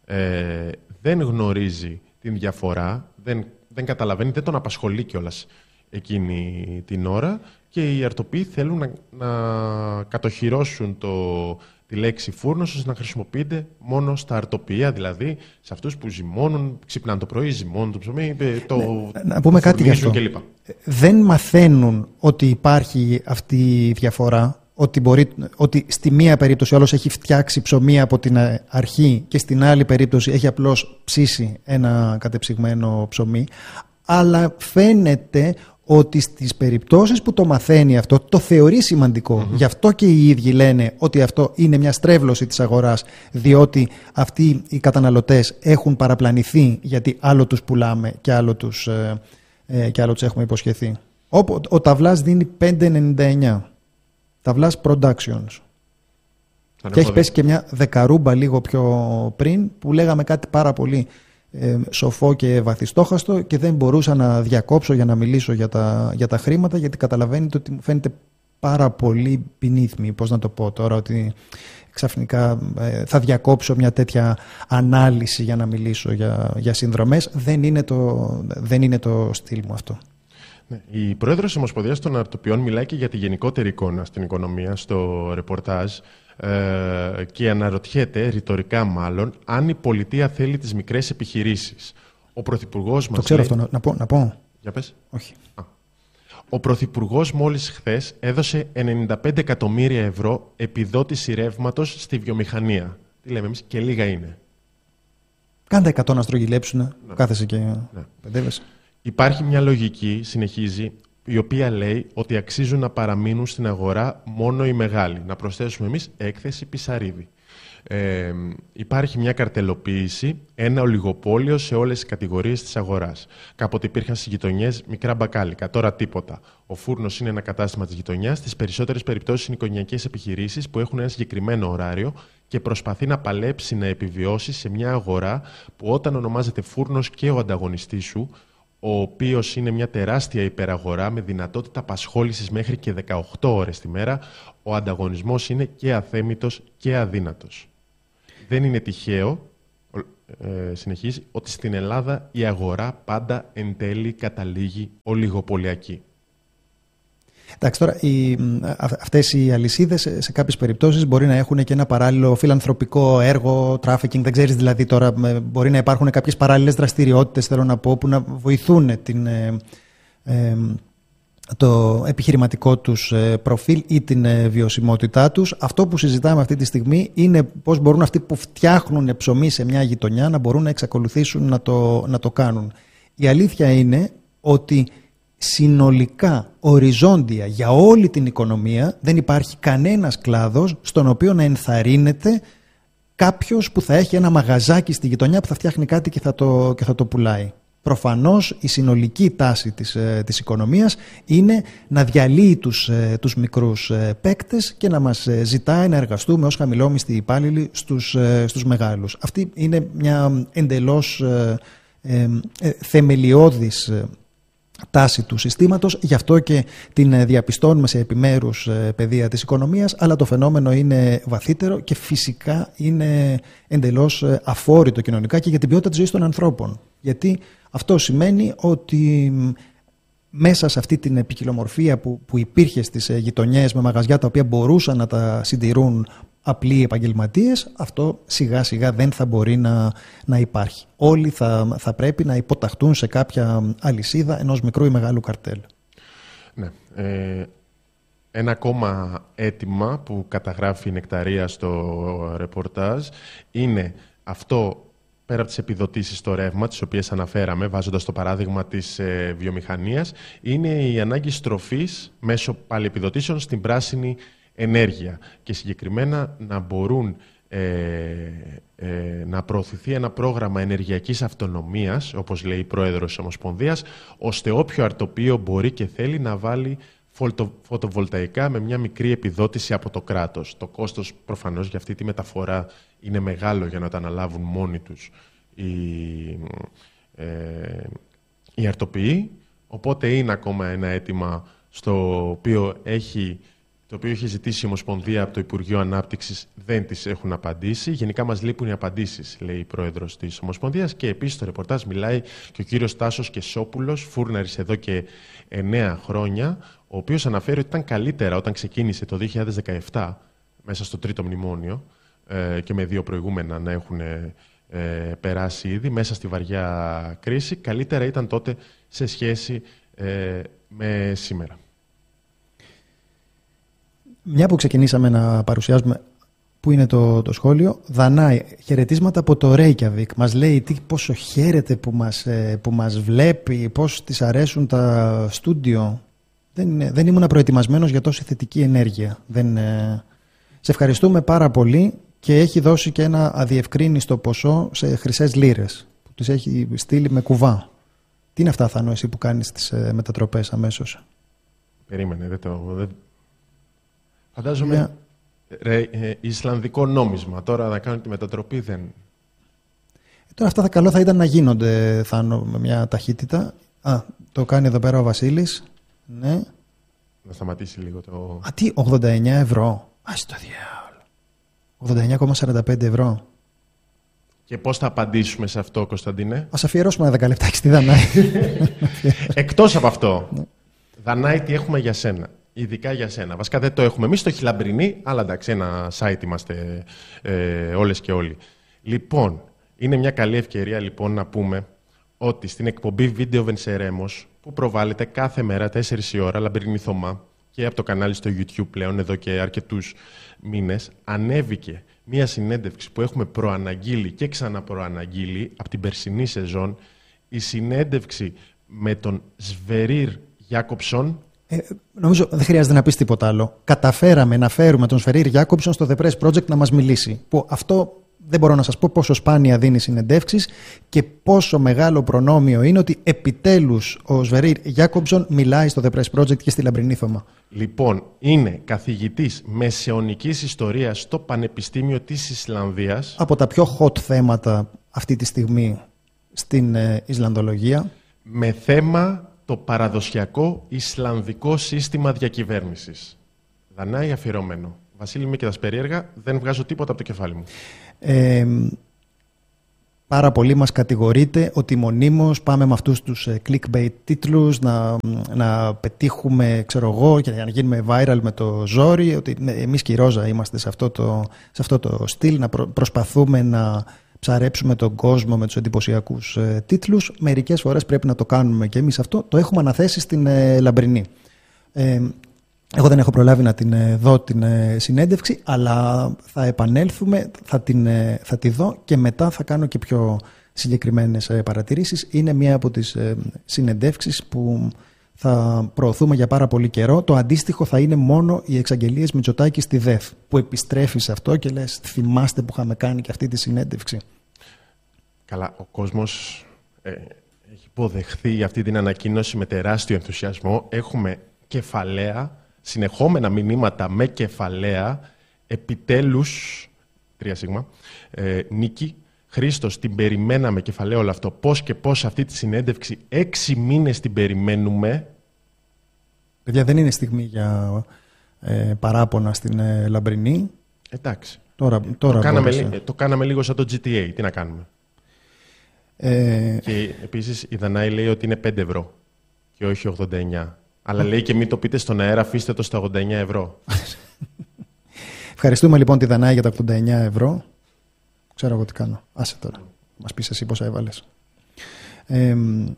ε, δεν γνωρίζει την διαφορά, δεν, δεν καταλαβαίνει, δεν τον απασχολεί κιόλας εκείνη την ώρα, και οι αρτοποιοί θέλουν να, να κατοχυρώσουν το, τη λέξη φούρνος ώστε να χρησιμοποιείται μόνο στα αρτοπεία, δηλαδή σε αυτούς που ζυμώνουν, ξυπνάνε το πρωί, ζυμώνουν το ψωμί, το, ναι, να πούμε κάτι γι' αυτό. κλπ. Δεν μαθαίνουν ότι υπάρχει αυτή η διαφορά, ότι, μπορεί, ότι στη μία περίπτωση ο άλλος έχει φτιάξει ψωμί από την αρχή και στην άλλη περίπτωση έχει απλώς ψήσει ένα κατεψυγμένο ψωμί, αλλά φαίνεται ότι στις περιπτώσεις που το μαθαίνει αυτό, το θεωρεί σημαντικό. Mm-hmm. Γι' αυτό και οι ίδιοι λένε ότι αυτό είναι μια στρέβλωση της αγοράς, διότι αυτοί οι καταναλωτές έχουν παραπλανηθεί, γιατί άλλο τους πουλάμε και άλλο τους, ε, ε, και άλλο τους έχουμε υποσχεθεί. Ο, ο, ο ταυλάς δίνει πέντε ενενήντα εννιά. Ταυλάς Productions. Και έχει πέσει και μια δεκαρούμπα λίγο πιο πριν, που λέγαμε κάτι πάρα πολύ Ε, σοφό και βαθιστόχαστο, και δεν μπορούσα να διακόψω για να μιλήσω για τα, για τα χρήματα, γιατί καταλαβαίνετε ότι μου φαίνεται πάρα πολύ beneath me, πώς να το πω τώρα, ότι ξαφνικά ε, θα διακόψω μια τέτοια ανάλυση για να μιλήσω για, για συνδρομές. Δεν είναι το, δεν είναι το στυλ μου αυτό. Ναι, η πρόεδρος της Ομοσπονδίας των Αρτοπιών μιλάει και για τη γενικότερη εικόνα στην οικονομία στο ρεπορτάζ, ε, και αναρωτιέται, ρητορικά μάλλον, αν η πολιτεία θέλει τις μικρές επιχειρήσεις. Ο Πρωθυπουργός μας. Το ξέρω λέει... αυτό, να πω. Να πω. Για πες. Όχι. Α. Ο Πρωθυπουργός μόλις χθες έδωσε ενενήντα πέντε εκατομμύρια ευρώ επιδότηση ρεύματος στη βιομηχανία. Τι λέμε εμείς, και λίγα είναι. Κάντε εκατό να στρογγυλέψουν, ναι. Κάθεσαι και ναι. παιδεύεσαι. Υπάρχει μια λογική, συνεχίζει, η οποία λέει ότι αξίζουν να παραμείνουν στην αγορά μόνο οι μεγάλοι. Να προσθέσουμε εμείς έκθεση Πισαρίδη. Ε, υπάρχει μια καρτελοποίηση, ένα ολιγοπόλιο σε όλες τις κατηγορίες της αγοράς. Κάποτε υπήρχαν στις γειτονιές μικρά μπακάλικα, τώρα τίποτα. Ο φούρνος είναι ένα κατάστημα της γειτονιάς. Στις περισσότερες περιπτώσεις είναι οικογενειακές επιχειρήσεις που έχουν ένα συγκεκριμένο ωράριο και προσπαθεί να παλέψει να επιβιώσει σε μια αγορά που όταν ονομάζεται φούρνος και ο ανταγωνιστής σου, ο οποίος είναι μια τεράστια υπεραγορά με δυνατότητα απασχόλησης μέχρι και δεκαοκτώ ώρες τη μέρα, ο ανταγωνισμός είναι και αθέμητος και αδύνατος. Δεν είναι τυχαίο, ε, συνεχίζει, ότι στην Ελλάδα η αγορά πάντα εν τέλει καταλήγει ολιγοπωλιακή. Εντάξει, τώρα οι, αυτές οι αλυσίδες σε κάποιες περιπτώσεις μπορεί να έχουν και ένα παράλληλο φιλανθρωπικό έργο, trafficking, δεν ξέρεις δηλαδή τώρα, μπορεί να υπάρχουν κάποιες παράλληλες δραστηριότητες, θέλω να πω, που να βοηθούν την, ε, ε, το επιχειρηματικό τους προφίλ ή την βιωσιμότητά τους. Αυτό που συζητάμε αυτή τη στιγμή είναι πώς μπορούν αυτοί που φτιάχνουν ψωμί σε μια γειτονιά να μπορούν να εξακολουθήσουν να το, να το κάνουν. Η αλήθεια είναι ότι συνολικά, οριζόντια για όλη την οικονομία δεν υπάρχει κανένας κλάδος στον οποίο να ενθαρρύνεται κάποιος που θα έχει ένα μαγαζάκι στη γειτονιά που θα φτιάχνει κάτι και θα το, και θα το πουλάει. Προφανώς η συνολική τάση της, της οικονομίας είναι να διαλύει τους, τους μικρούς παίκτες και να μας ζητάει να εργαστούμε ως χαμηλόμισθοι υπάλληλοι στους, στους μεγάλους. Αυτή είναι μια εντελώς ε, ε, ε, θεμελιώδης τάση του συστήματος, γι' αυτό και την διαπιστώνουμε σε επιμέρους πεδία της οικονομίας, αλλά το φαινόμενο είναι βαθύτερο και φυσικά είναι εντελώς αφόρητο κοινωνικά και για την ποιότητα της ζωής των ανθρώπων. Γιατί αυτό σημαίνει ότι μέσα σε αυτή την ποικιλομορφία που, που υπήρχε στις γειτονιές με μαγαζιά τα οποία μπορούσαν να τα συντηρούν απλοί επαγγελματίες, αυτό σιγά σιγά δεν θα μπορεί να, να υπάρχει. Όλοι θα, θα πρέπει να υποταχτούν σε κάποια αλυσίδα ενός μικρού ή μεγάλου καρτέλ. Ναι. Ε, ένα ακόμα αίτημα που καταγράφει η Νεκταρία στο ρεπορτάζ είναι αυτό, πέρα από τις επιδοτήσεις στο ρεύμα, τις οποίες αναφέραμε, βάζοντας το παράδειγμα της ε, βιομηχανίας, είναι η ανάγκη στροφής μέσω πάλι επιδοτήσεων στην πράσινη ενέργεια και συγκεκριμένα να μπορούν ε, ε, να προωθηθεί ένα πρόγραμμα ενεργειακής αυτονομίας, όπως λέει η πρόεδρος της Ομοσπονδίας, ώστε όποιο αρτοπείο μπορεί και θέλει να βάλει φωτοβολταϊκά με μια μικρή επιδότηση από το κράτος. Το κόστος προφανώς για αυτή τη μεταφορά είναι μεγάλο για να τα αναλάβουν μόνοι τους οι, ε, οι αρτοποιοί, οπότε είναι ακόμα ένα αίτημα στο οποίο έχει το οποίο είχε ζητήσει η Ομοσπονδία από το Υπουργείο Ανάπτυξης, δεν τις έχουν απαντήσει. Γενικά μας λείπουν οι απαντήσεις, λέει η πρόεδρος της Ομοσπονδίας. Και επίσης στο ρεπορτάζ μιλάει και ο κύριος Τάσος Κεσόπουλος, φούρναρης εδώ και εννέα χρόνια, ο οποίος αναφέρει ότι ήταν καλύτερα όταν ξεκίνησε το δύο χιλιάδες δεκαεπτά, μέσα στο τρίτο μνημόνιο, ε, και με δύο προηγούμενα να έχουν ε, περάσει ήδη, μέσα στη βαριά κρίση. Καλύτερα ήταν τότε σε σχέση ε, με σήμερα. Μια που ξεκινήσαμε να παρουσιάζουμε, πού είναι το, το σχόλιο, Δανάη, χαιρετίσματα από το Ρέικιαβικ. Μας λέει τι, πόσο χαίρεται που μας, που μας βλέπει, πώς της αρέσουν τα στούντιο. Δεν, δεν ήμουν προετοιμασμένος για τόση θετική ενέργεια. Δεν, σε ευχαριστούμε πάρα πολύ και έχει δώσει και ένα αδιευκρίνιστο ποσό σε χρυσές λίρες που τις έχει στείλει με κουβά. Τι είναι αυτά, Θάνο, εσύ που κάνεις τις μετατροπές αμέσως? Περίμενε, δεν το... Δεν... Φαντάζομαι yeah. ρε, ε, Ισλανδικό νόμισμα. Τώρα να κάνουν τη μετατροπή δεν... Ε, τώρα αυτά θα καλό θα ήταν να γίνονται, Θάνο, με μια ταχύτητα. Α, το κάνει εδώ πέρα ο Βασίλης. Ναι. Να σταματήσει λίγο το... Α, τι, ογδόντα εννέα ευρώ. Ας το διάολο. ογδόντα εννέα κόμμα σαράντα πέντε ευρώ. Και πώς θα απαντήσουμε σε αυτό, Κωνσταντίνε? Ας αφιερώσουμε ένα δέκα λεπτάκι στη Δανάη. Εκτός από αυτό, Δανάη, τι έχουμε για σένα? Ειδικά για σένα. Βασικά δεν το έχουμε εμείς στο Χιλαμπρινί, αλλά εντάξει, ένα site είμαστε ε, όλες και όλοι. Λοιπόν, είναι μια καλή ευκαιρία λοιπόν να πούμε ότι στην εκπομπή Βίντεο Βενσερέμος, που προβάλλεται κάθε μέρα τέσσερις η ώρα, Λαμπρινή Θωμά, και από το κανάλι στο YouTube πλέον εδώ και αρκετούς μήνες, ανέβηκε μια συνέντευξη που έχουμε προαναγγείλει και ξαναπροαναγγείλει από την περσινή σεζόν, η συνέντευξη με τον Σβερίρ Γιάκοψον. Ε, νομίζω δεν χρειάζεται να πεις τίποτα άλλο. Καταφέραμε να φέρουμε τον Σβερίρ Γιάκοψον στο The Press Project να μας μιλήσει. Που αυτό δεν μπορώ να σας πω πόσο σπάνια δίνει συνεντεύξεις και πόσο μεγάλο προνόμιο είναι ότι επιτέλους ο Σβερίρ Γιάκοψον μιλάει στο The Press Project και στη Λαμπρινή Θωμά. Λοιπόν, είναι καθηγητής μεσαιωνικής ιστορίας στο Πανεπιστήμιο της Ισλανδίας. Από τα πιο hot θέματα αυτή τη στιγμή στην ε, Ισλανδολογία. με θέμα το παραδοσιακό Ισλανδικό σύστημα διακυβέρνησης. Δανάη αφιερωμένο. Βασίλη, είμαι και τα περίεργα, δεν βγάζω τίποτα από το κεφάλι μου. Ε, πάρα πολύ μας κατηγορείτε ότι μονίμως πάμε με αυτούς τους clickbait τίτλους να, να πετύχουμε, ξέρω εγώ, για να γίνουμε viral με το ζόρι, ότι εμείς και η Ρόζα είμαστε σε αυτό το, σε αυτό το στυλ, να προ, προσπαθούμε να ψαρέψουμε τον κόσμο με τους εντυπωσιακούς ε, τίτλους. Μερικές φορές πρέπει να το κάνουμε και εμείς αυτό. Το έχουμε αναθέσει στην ε, Λαμπρινή. Ε, εγώ δεν έχω προλάβει να την ε, δω την ε, συνέντευξη, αλλά θα επανέλθουμε, θα, την, ε, θα τη δω και μετά θα κάνω και πιο συγκεκριμένες ε, παρατηρήσεις. Είναι μία από τις ε, συνεντεύξεις που θα προωθούμε για πάρα πολύ καιρό. Το αντίστοιχο θα είναι μόνο οι εξαγγελίες Μητσοτάκη στη ΔΕΘ, που επιστρέφει σε αυτό και λες, θυμάστε που είχαμε κάνει και αυτή τη συνέντευξη. Καλά, ο κόσμος ε, έχει υποδεχθεί αυτή την ανακοίνωση με τεράστιο ενθουσιασμό. Έχουμε κεφαλαία, συνεχόμενα μηνύματα με κεφαλαία, επιτέλους, τρία σίγμα, ε, νίκη. Χρήστος, την περιμέναμε, κεφαλαίο όλο αυτό. Πώς και πώς αυτή τη συνέντευξη, έξι μήνες την περιμένουμε. Παιδιά, δεν είναι στιγμή για ε, παράπονα στην ε, Λαμπρινή. Εντάξει. Τώρα, τώρα το, κάναμε, το κάναμε λίγο σαν το τζι τι έι. Τι να κάνουμε. Ε... Και επίσης η Δανάη λέει ότι είναι πέντε ευρώ και όχι ογδόντα εννιά. Αλλά λέει και μην το πείτε στον αέρα, αφήστε το στα ογδόντα εννιά ευρώ. Ευχαριστούμε λοιπόν τη Δανάη για τα ογδόντα εννιά ευρώ. Ξέρω εγώ τι κάνω. Άσε τώρα. Μας πεις εσύ πόσα έβαλες. Ε,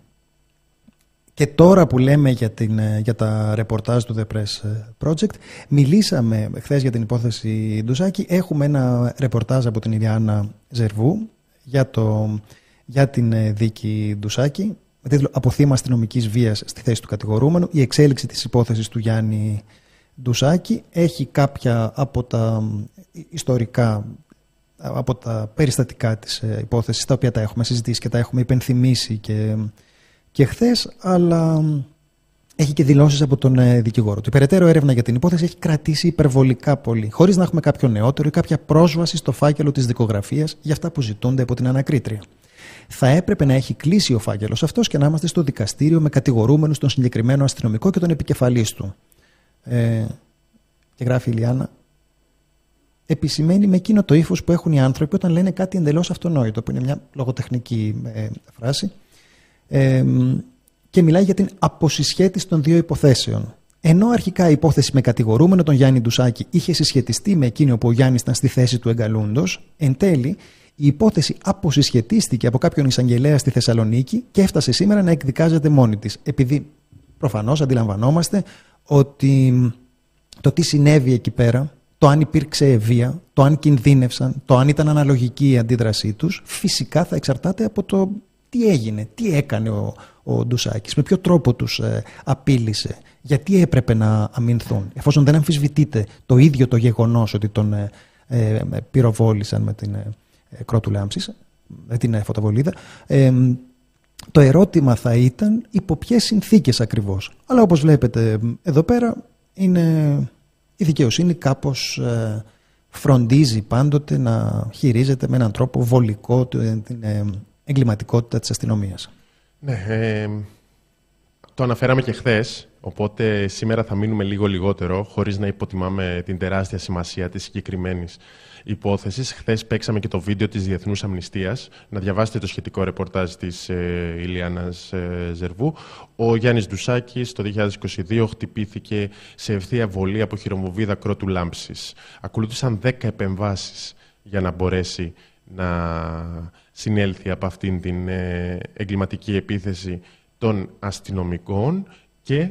και τώρα που λέμε για, την, για τα ρεπορτάζ του The Press Project, μιλήσαμε χθες για την υπόθεση Ντουσάκη. Έχουμε ένα ρεπορτάζ από την Ιριάννα Ζερβού για, το, για την δίκη Ντουσάκη, με τίτλο «Από θύμα αστυνομικής βίας στη θέση του κατηγορούμενου. Η εξέλιξη της υπόθεσης του Γιάννη Ντουσάκη». Έχει κάποια από τα ιστορικά, από τα περιστατικά της υπόθεσης, τα οποία τα έχουμε συζητήσει και τα έχουμε υπενθυμίσει και, και χθες, αλλά έχει και δηλώσεις από τον δικηγόρο του. Η περαιτέρω έρευνα για την υπόθεση έχει κρατήσει υπερβολικά πολύ, χωρίς να έχουμε κάποιο νεότερο ή κάποια πρόσβαση στο φάκελο της δικογραφίας για αυτά που ζητούνται από την ανακρίτρια. Θα έπρεπε να έχει κλείσει ο φάκελος αυτός και να είμαστε στο δικαστήριο με κατηγορούμενους τον συγκεκριμένο αστυνομικό και τον επικεφαλής του. Ε, και γράφει η Ιλιάνα, επισημαίνει με εκείνο το ύφος που έχουν οι άνθρωποι όταν λένε κάτι εντελώς αυτονόητο, που είναι μια λογοτεχνική ε, φράση, ε, και μιλάει για την αποσυσχέτιση των δύο υποθέσεων. Ενώ αρχικά η υπόθεση με κατηγορούμενο τον Γιάννη Ντουσάκη είχε συσχετιστεί με εκείνο που ο Γιάννης ήταν στη θέση του εγκαλούντος, εν τέλει η υπόθεση αποσυσχετίστηκε από κάποιον εισαγγελέα στη Θεσσαλονίκη και έφτασε σήμερα να εκδικάζεται μόνη της. Επειδή προφανώς αντιλαμβανόμαστε ότι το τι συνέβη εκεί πέρα, το αν υπήρξε βία, το αν κινδύνευσαν, το αν ήταν αναλογική η αντίδρασή τους, φυσικά θα εξαρτάται από το τι έγινε, τι έκανε ο, ο Ντουσάκης, με ποιο τρόπο τους ε, απείλησε, γιατί έπρεπε να αμυνθούν. Εφόσον δεν αμφισβητείται το ίδιο το γεγονός ότι τον ε, ε, πυροβόλησαν με την ε, κρότου λάμψης, με την ε, φωτοβολίδα, ε, το ερώτημα θα ήταν υπό ποιες συνθήκες ακριβώς. Αλλά όπως βλέπετε εδώ πέρα, είναι... η δικαιοσύνη κάπως ε, φροντίζει πάντοτε να χειρίζεται με έναν τρόπο βολικό την ε, εγκληματικότητα της αστυνομίας. Ναι, ε, το αναφέραμε και χθες, οπότε σήμερα θα μείνουμε λίγο λιγότερο, χωρίς να υποτιμάμε την τεράστια σημασία της συγκεκριμένης υπόθεσης. Χθες παίξαμε και το βίντεο της Διεθνούς Αμνηστίας. Να διαβάσετε το σχετικό ρεπορτάζ της ε, Ιλιάννας ε, Ζερβού. Ο Γιάννης Ντουσάκης το δύο χιλιάδες είκοσι δύο χτυπήθηκε σε ευθεία βολή από χειρομοβίδα κρότου λάμψης. Ακολούθησαν δέκα επεμβάσεις για να μπορέσει να συνέλθει από αυτήν την ε, εγκληματική επίθεση των αστυνομικών και,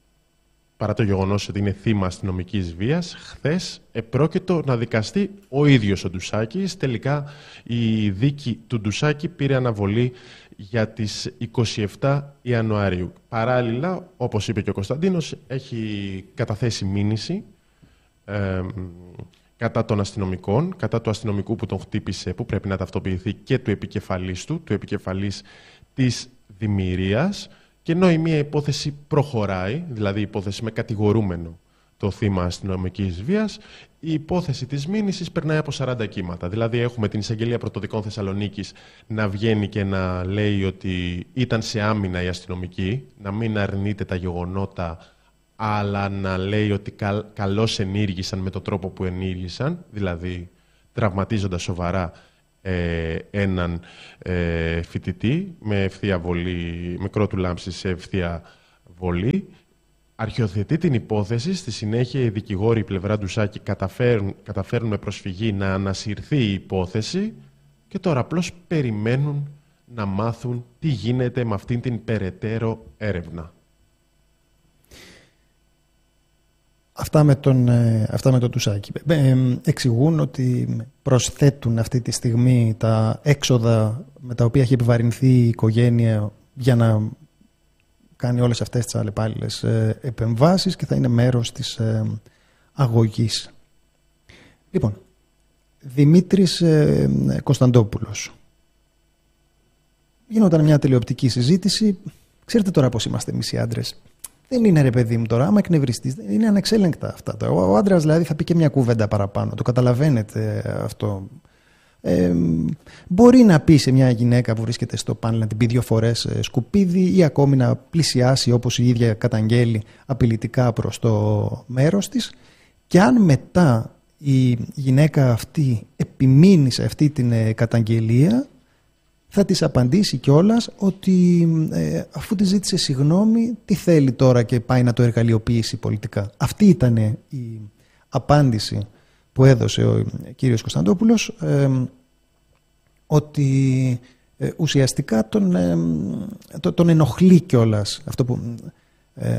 παρά το γεγονός ότι είναι θύμα αστυνομικής βίας, χθες επρόκειτο να δικαστεί ο ίδιος ο Ντουσάκης. Τελικά η δίκη του Ντουσάκη πήρε αναβολή για τις είκοσι επτά Ιανουαρίου. Παράλληλα, όπως είπε και ο Κωνσταντίνος, έχει καταθέσει μήνυση ε, κατά των αστυνομικών, κατά του αστυνομικού που τον χτύπησε, που πρέπει να ταυτοποιηθεί, και του επικεφαλής του, του επικεφαλής της δημιουργίας. Και ενώ η μία υπόθεση προχωράει, δηλαδή η υπόθεση με κατηγορούμενο το θύμα αστυνομικής βίας, η υπόθεση της μήνυσης περνάει από σαράντα κύματα. Δηλαδή έχουμε την εισαγγελία πρωτοδικών Θεσσαλονίκης να βγαίνει και να λέει ότι ήταν σε άμυνα η αστυνομική, να μην αρνείται τα γεγονότα, αλλά να λέει ότι καλ, καλώς ενήργησαν με τον τρόπο που ενήργησαν, δηλαδή τραυματίζοντας σοβαρά ε, έναν ε, φοιτητή με ευθεία βολή, μικρό του λάμψη σε ευθεία βολή. Αρχιοθετεί την υπόθεση, στη συνέχεια οι δικηγόροι, η πλευρά του Σάκη, καταφέρουν, καταφέρουν με προσφυγή να ανασυρθεί η υπόθεση και τώρα απλώς περιμένουν να μάθουν τι γίνεται με αυτήν την περαιτέρω έρευνα. Αυτά με τον, αυτά με τον Τουσάκη. Ε, εξηγούν ότι προσθέτουν αυτή τη στιγμή τα έξοδα με τα οποία έχει επιβαρυνθεί η οικογένεια για να κάνει όλες αυτές τις αλλεπάλληλες επεμβάσεις και θα είναι μέρος της ε, αγωγής. Λοιπόν, Δημήτρης ε, Κωνσταντόπουλος. Γίνονταν μια τηλεοπτική συζήτηση. Ξέρετε τώρα πώς είμαστε εμείς οι άντρες. Δεν είναι ρε παιδί μου τώρα, άμα εκνευριστείς, είναι ανεξέλεγκτα αυτά. Ο άντρας δηλαδή θα πει και μια κουβέντα παραπάνω. Το καταλαβαίνετε αυτό. Ε, μπορεί να πει σε μια γυναίκα που βρίσκεται στο πάνελ να την πει δύο φορές σκουπίδι ή ακόμη να πλησιάσει όπως η ίδια καταγγέλει απειλητικά προς το μέρος της, και αν μετά η γυναίκα αυτή επιμείνει σε αυτή την καταγγελία, θα της απαντήσει κιόλας ότι ε, αφού της ζήτησε συγγνώμη, τι θέλει τώρα και πάει να το εργαλειοποιήσει πολιτικά. Αυτή ήταν η απάντηση που έδωσε ο κύριος Κωνσταντόπουλος, ε, ότι ε, ουσιαστικά τον, ε, το, τον ενοχλεί κιόλας αυτό που ε,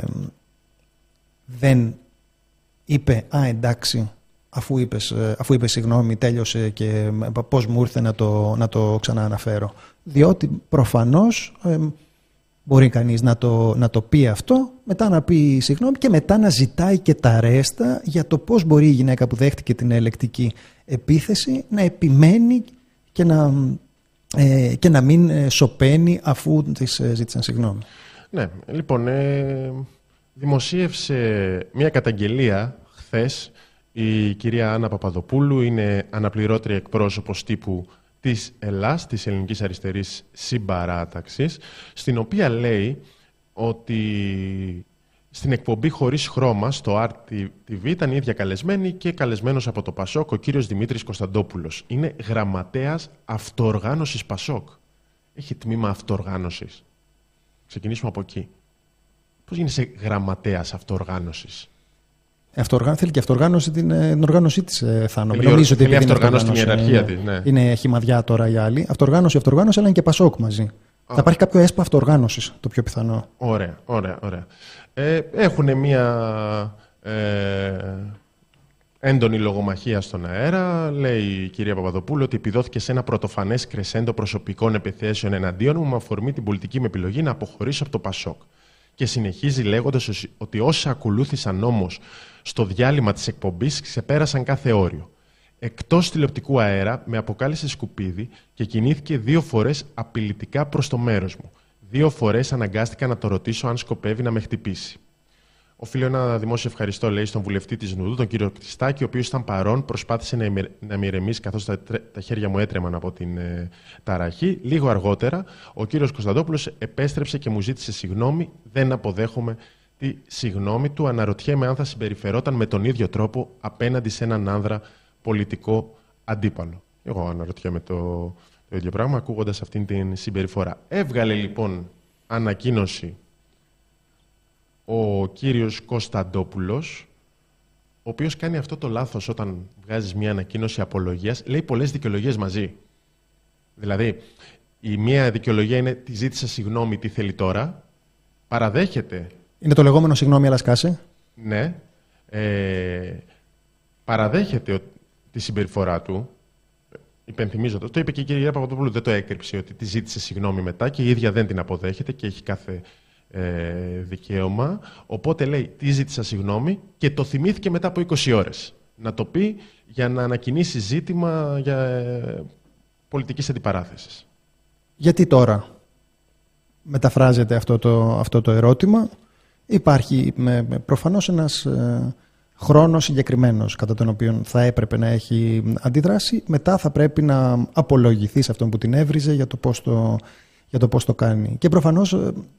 δεν είπε «Α, εντάξει, αφού είπες, αφού είπες συγγνώμη, τέλειωσε και πώς μου ήρθε να το, να το ξανααναφέρω». Διότι προφανώς ε, μπορεί κανείς να το, να το πει αυτό, μετά να πει συγγνώμη και μετά να ζητάει και τα ρέστα για το πώς μπορεί η γυναίκα που δέχτηκε την ελεκτική επίθεση να επιμένει και να, ε, και να μην σωπαίνει αφού της ζήτησαν συγγνώμη. Ναι, λοιπόν, ε, δημοσίευσε μια καταγγελία χθες η κυρία Άννα Παπαδοπούλου, είναι αναπληρώτρια εκπρόσωπος τύπου της ΕΛΑΣ, της Ελληνικής Αριστερής Συμπαράταξης, στην οποία λέει ότι στην εκπομπή Χωρίς Χρώμα στο αρ τι βι ήταν η ίδια καλεσμένη και καλεσμένος από το Πασόκ ο κύριος Δημήτρης Κωνσταντόπουλος. Είναι γραμματέας αυτοοργάνωσης Πασόκ. Έχει τμήμα αυτοοργάνωσης. Ξεκινήσουμε από εκεί. Πώς γίνεσαι γραμματέας αυτοοργάνωσης? Αυτοργα... Θέλει και αυτοργάνωση την, την οργάνωσή της, Θάνο. Θέλει, νομίζω ότι θέλει αυτοργάνωση στην ιεραρχία της. Ναι. Είναι χυμαδιά τώρα οι άλλοι. Αυτοργάνωση, αυτοργάνωση, αλλά είναι και Πασόκ μαζί. Α. Θα υπάρχει κάποιο έσπα αυτοργάνωσης, το πιο πιθανό. Ωραία, ωραία, ωραία. Ε, έχουν μια ε, έντονη λογομαχία στον αέρα. Λέει η κυρία Παπαδοπούλου ότι επιδόθηκε σε ένα πρωτοφανές κρεσέντο προσωπικών επιθέσεων εναντίον μου με αφορμή την πολιτική μου επιλογή να αποχωρήσω από το Πασόκ. Και συνεχίζει λέγοντας ότι όσα ακολούθησαν όμως στο διάλειμμα της εκπομπής ξεπέρασαν κάθε όριο. Εκτός τηλεοπτικού αέρα με αποκάλεσε σκουπίδι και κινήθηκε δύο φορές απειλητικά προς το μέρος μου. Δύο φορές αναγκάστηκα να το ρωτήσω αν σκοπεύει να με χτυπήσει. Οφείλω ένα δημόσιο ευχαριστώ, λέει, στον βουλευτή της Νουδού, τον κύριο Κτιστάκη, ο οποίος ήταν παρόν, προσπάθησε να, ημε, να με ηρεμήσει καθώς τα, τα χέρια μου έτρεμαν από την ε, ταραχή. Λίγο αργότερα, ο κύριος Κωνσταντόπουλος επέστρεψε και μου ζήτησε συγγνώμη. Δεν αποδέχομαι τη συγγνώμη του. Αναρωτιέμαι αν θα συμπεριφερόταν με τον ίδιο τρόπο απέναντι σε έναν άνδρα πολιτικό αντίπαλο. Εγώ αναρωτιέμαι το, το ίδιο πράγμα, ακούγοντας αυτήν την συμπεριφορά. Έβγαλε λοιπόν ανακοίνωση ο κύριος Κωνσταντόπουλος, ο οποίος κάνει αυτό το λάθος όταν βγάζεις μια ανακοίνωση απολογίας, λέει πολλές δικαιολογίες μαζί. Δηλαδή, η μία δικαιολογία είναι «τη ζήτησα συγγνώμη, τι θέλει τώρα», παραδέχεται... Είναι το λεγόμενο «συγγνώμη, αλλά σκάσε». Ναι. Ε, παραδέχεται τη συμπεριφορά του, υπενθυμίζω το, το είπε και η κυρία Παπαδοπούλου, δεν το έκρυψε, ότι τη ζήτησε συγγνώμη μετά και η ίδια δεν την αποδέχεται και έχει κάθε... Ε, δικαίωμα, οπότε λέει τι ζήτησα συγγνώμη και το θυμήθηκε μετά από είκοσι ώρες να το πει για να ανακοινήσει ζήτημα για ε, πολιτικής αντιπαράθεσης. Γιατί τώρα μεταφράζεται αυτό το, αυτό το ερώτημα? Υπάρχει με, με, προφανώς ένας ε, χρόνο συγκεκριμένος κατά τον οποίο θα έπρεπε να έχει αντιδράσει. Μετά θα πρέπει να απολογηθεί σε αυτόν που την έβριζε για το πώς το, για το, πώς το κάνει. Και προφανώς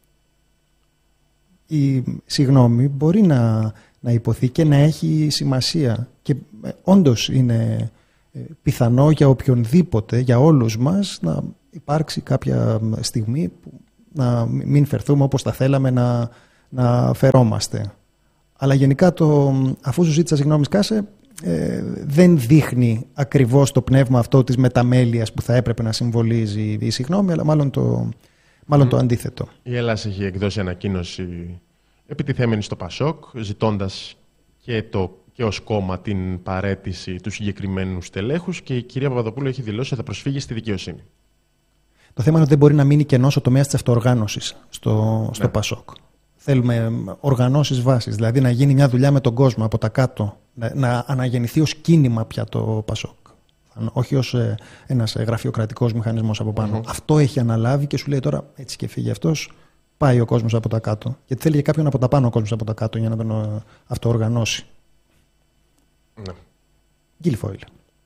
η συγγνώμη μπορεί να, να υποθεί και να έχει σημασία. Και όντως είναι πιθανό για οποιονδήποτε, για όλους μας, να υπάρξει κάποια στιγμή που να μην φερθούμε όπως θα θέλαμε να, να φερόμαστε. Αλλά γενικά, το, αφού σου ζήτησα συγγνώμη, Σκάσε, ε, δεν δείχνει ακριβώς το πνεύμα αυτό της μεταμέλειας που θα έπρεπε να συμβολίζει η συγγνώμη, αλλά μάλλον το, μάλλον mm. το αντίθετο. Η Ελλάς έχει εκδώσει ανακοίνωση επιτιθέμενη στο Πασόκ, ζητώντας και, το, και ως κόμμα την παραίτηση του συγκεκριμένου στελέχους, και η κυρία Παπαδοπούλου έχει δηλώσει ότι θα προσφύγει στη δικαιοσύνη. Το θέμα είναι ότι δεν μπορεί να μείνει κενός ο τομέας της αυτοοργάνωσης στο, στο ναι. Πασόκ. Θέλουμε οργανώσεις βάσης, δηλαδή να γίνει μια δουλειά με τον κόσμο από τα κάτω, να, να αναγεννηθεί ως κίνημα πια το Πασόκ. Όχι ως ε, ένας γραφειοκρατικός μηχανισμός από πάνω. Mm-hmm. Αυτό έχει αναλάβει και σου λέει τώρα έτσι και φύγει αυτός, πάει ο κόσμος από τα κάτω. Γιατί θέλει και κάποιον από τα πάνω ο κόσμος από τα κάτω για να τον ε, αυτοοργανώσει. Ναι. Γκίλφοιλ.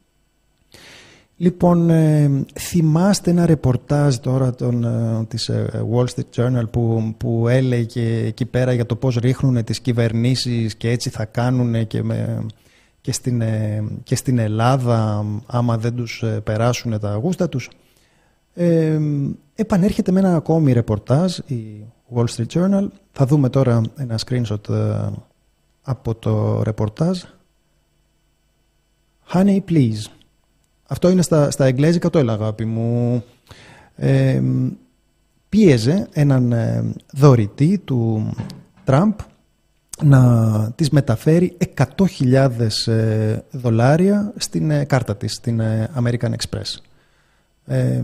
Λοιπόν, ε, θυμάστε ένα ρεπορτάζ τώρα των, ε, της ε, Wall Street Journal που, που έλεγε εκεί πέρα για το πώς ρίχνουν τις κυβερνήσεις και έτσι θα κάνουν και, με, και, στην, ε, και στην Ελλάδα άμα δεν τους ε, περάσουν τα γούστα τους. Ε, επανέρχεται με ένα ακόμη ρεπορτάζ η Wall Street Journal. Θα δούμε τώρα ένα screenshot ε, από το ρεπορτάζ. Honey, please. Αυτό είναι στα, στα εγγλέζικα, το έλεγα, αγάπη μου. Ε, πίεζε έναν ε, δωρητή του Τραμπ να της μεταφέρει εκατό χιλιάδες ε, δολάρια στην ε, κάρτα της, στην ε, American Express. Ε,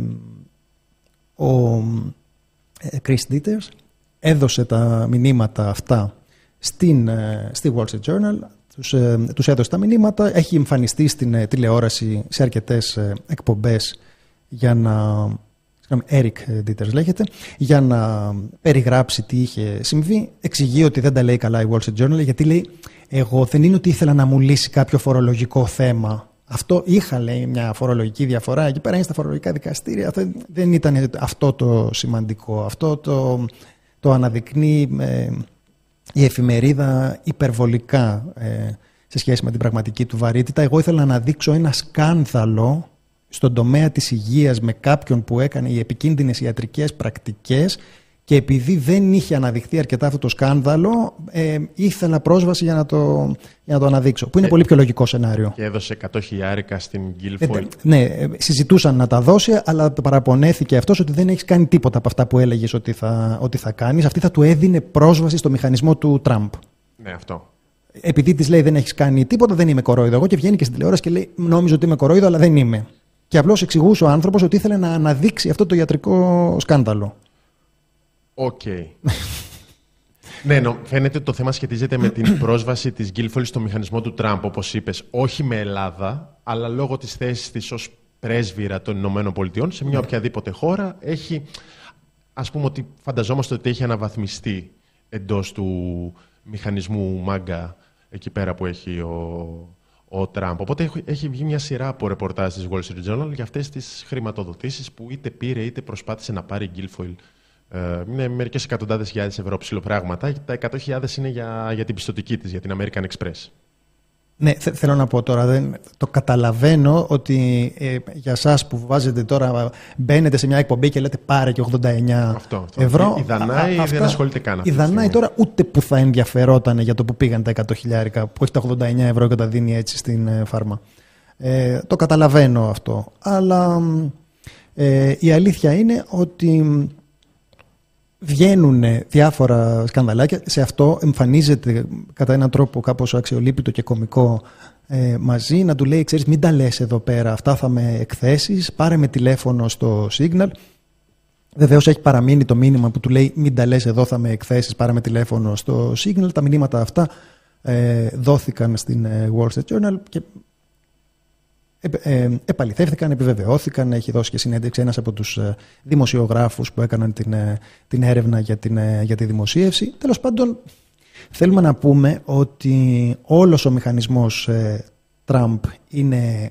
ο ε, Chris Dieters έδωσε τα μηνύματα αυτά στην, ε, στη Wall Street Journal. Τους, ε, τους έδωσε τα μηνύματα, έχει εμφανιστεί στην ε, τηλεόραση σε αρκετές ε, εκπομπές για να, Eric Dieters λέγεται, για να περιγράψει τι είχε συμβεί. Εξηγεί ότι δεν τα λέει καλά η Wall Street Journal, γιατί λέει, εγώ δεν είναι ότι ήθελα να μου λύσει κάποιο φορολογικό θέμα. Αυτό είχα, λέει, μια φορολογική διαφορά, εκεί πέρα είναι στα φορολογικά δικαστήρια, δεν, δεν ήταν αυτό το σημαντικό. Αυτό το, το αναδεικνύει ε, η εφημερίδα υπερβολικά ε, σε σχέση με την πραγματική του βαρύτητα. Εγώ ήθελα να δείξω ένα σκάνδαλο στον τομέα της υγείας με κάποιον που έκανε οι επικίνδυνες ιατρικές πρακτικές, και επειδή δεν είχε αναδειχθεί αρκετά αυτό το σκάνδαλο, ε, ήθελα πρόσβαση για να το, για να το αναδείξω. Που είναι ε, πολύ πιο λογικό σενάριο. Και έδωσε εκατό χιλιάρικα στην Guilfoyle. Ε, ναι, συζητούσαν να τα δώσει, αλλά παραπονέθηκε αυτός ότι δεν έχεις κάνει τίποτα από αυτά που έλεγες ότι θα, ότι θα κάνεις. Αυτή θα του έδινε πρόσβαση στο μηχανισμό του Τραμπ. Ναι, αυτό. Επειδή της λέει δεν έχεις κάνει τίποτα, δεν είμαι κορόιδο. Εγώ, και βγαίνει και στην τηλεόραση και λέει νόμιζω ότι είμαι κορόιδο, αλλά δεν είμαι. Και απλώς εξηγούσε ο άνθρωπος ότι ήθελε να αναδείξει αυτό το ιατρικό σκάνδαλο. Οκ. Okay. Ναι, νο, φαίνεται ότι το θέμα σχετίζεται με την πρόσβαση της Guilfoyle στο μηχανισμό του Τραμπ, όπως είπες, όχι με Ελλάδα, αλλά λόγω της θέσης της ως πρέσβυρα των Ηνωμένων Πολιτειών σε μια οποιαδήποτε χώρα. Έχει, ας πούμε ότι φανταζόμαστε ότι έχει αναβαθμιστεί εντός του μηχανισμού μάγκα εκεί πέρα που έχει ο, ο Τραμπ. Οπότε έχει, έχει βγει μια σειρά από ρεπορτάζ της Wall Street Journal για αυτές τις χρηματοδοτήσεις που είτε πήρε είτε προσπάθησε να πάρει η Guilfoyle. Είναι μερικές εκατοντάδες χιλιάδες ευρώ ψηλοπράγματα. Τα εκατό χιλιάδες είναι για, για την πιστωτική της, για την American Express. Ναι, θε, θέλω να πω τώρα, δεν, το καταλαβαίνω ότι ε, για εσάς που βάζετε τώρα, μπαίνετε σε μια εκπομπή και λέτε πάρε και ογδόντα εννιά αυτό, αυτό. ευρώ. Η Δανάη α, δεν ασχολείται καν. Η Δανάη τώρα ούτε που θα ενδιαφερόταν για το που πήγαν τα εκατό χιλιάρικα, που έχει τα ογδόντα εννιά ευρώ και τα δίνει έτσι στην ε, φάρμα. Ε, το καταλαβαίνω αυτό. Αλλά ε, η αλήθεια είναι ότι βγαίνουν διάφορα σκανδαλάκια. Σε αυτό εμφανίζεται κατά έναν τρόπο κάπως αξιολύπητο και κωμικό ε, μαζί, να του λέει, ξέρεις, μην τα λες εδώ πέρα, αυτά θα με εκθέσεις, πάρε με τηλέφωνο στο Signal. Βεβαίως έχει παραμείνει το μήνυμα που του λέει μην τα λες εδώ, θα με εκθέσεις, πάρε με τηλέφωνο στο Signal. Τα μηνύματα αυτά ε, δόθηκαν στην ε, Wall Street Journal και Ε, επαληθεύθηκαν, επιβεβαιώθηκαν. Έχει δώσει και συνέντευξη ένας από τους δημοσιογράφους που έκαναν την, την έρευνα για, την, για τη δημοσίευση. Τέλος πάντων, θέλουμε να πούμε ότι όλος ο μηχανισμός ε, Τραμπ είναι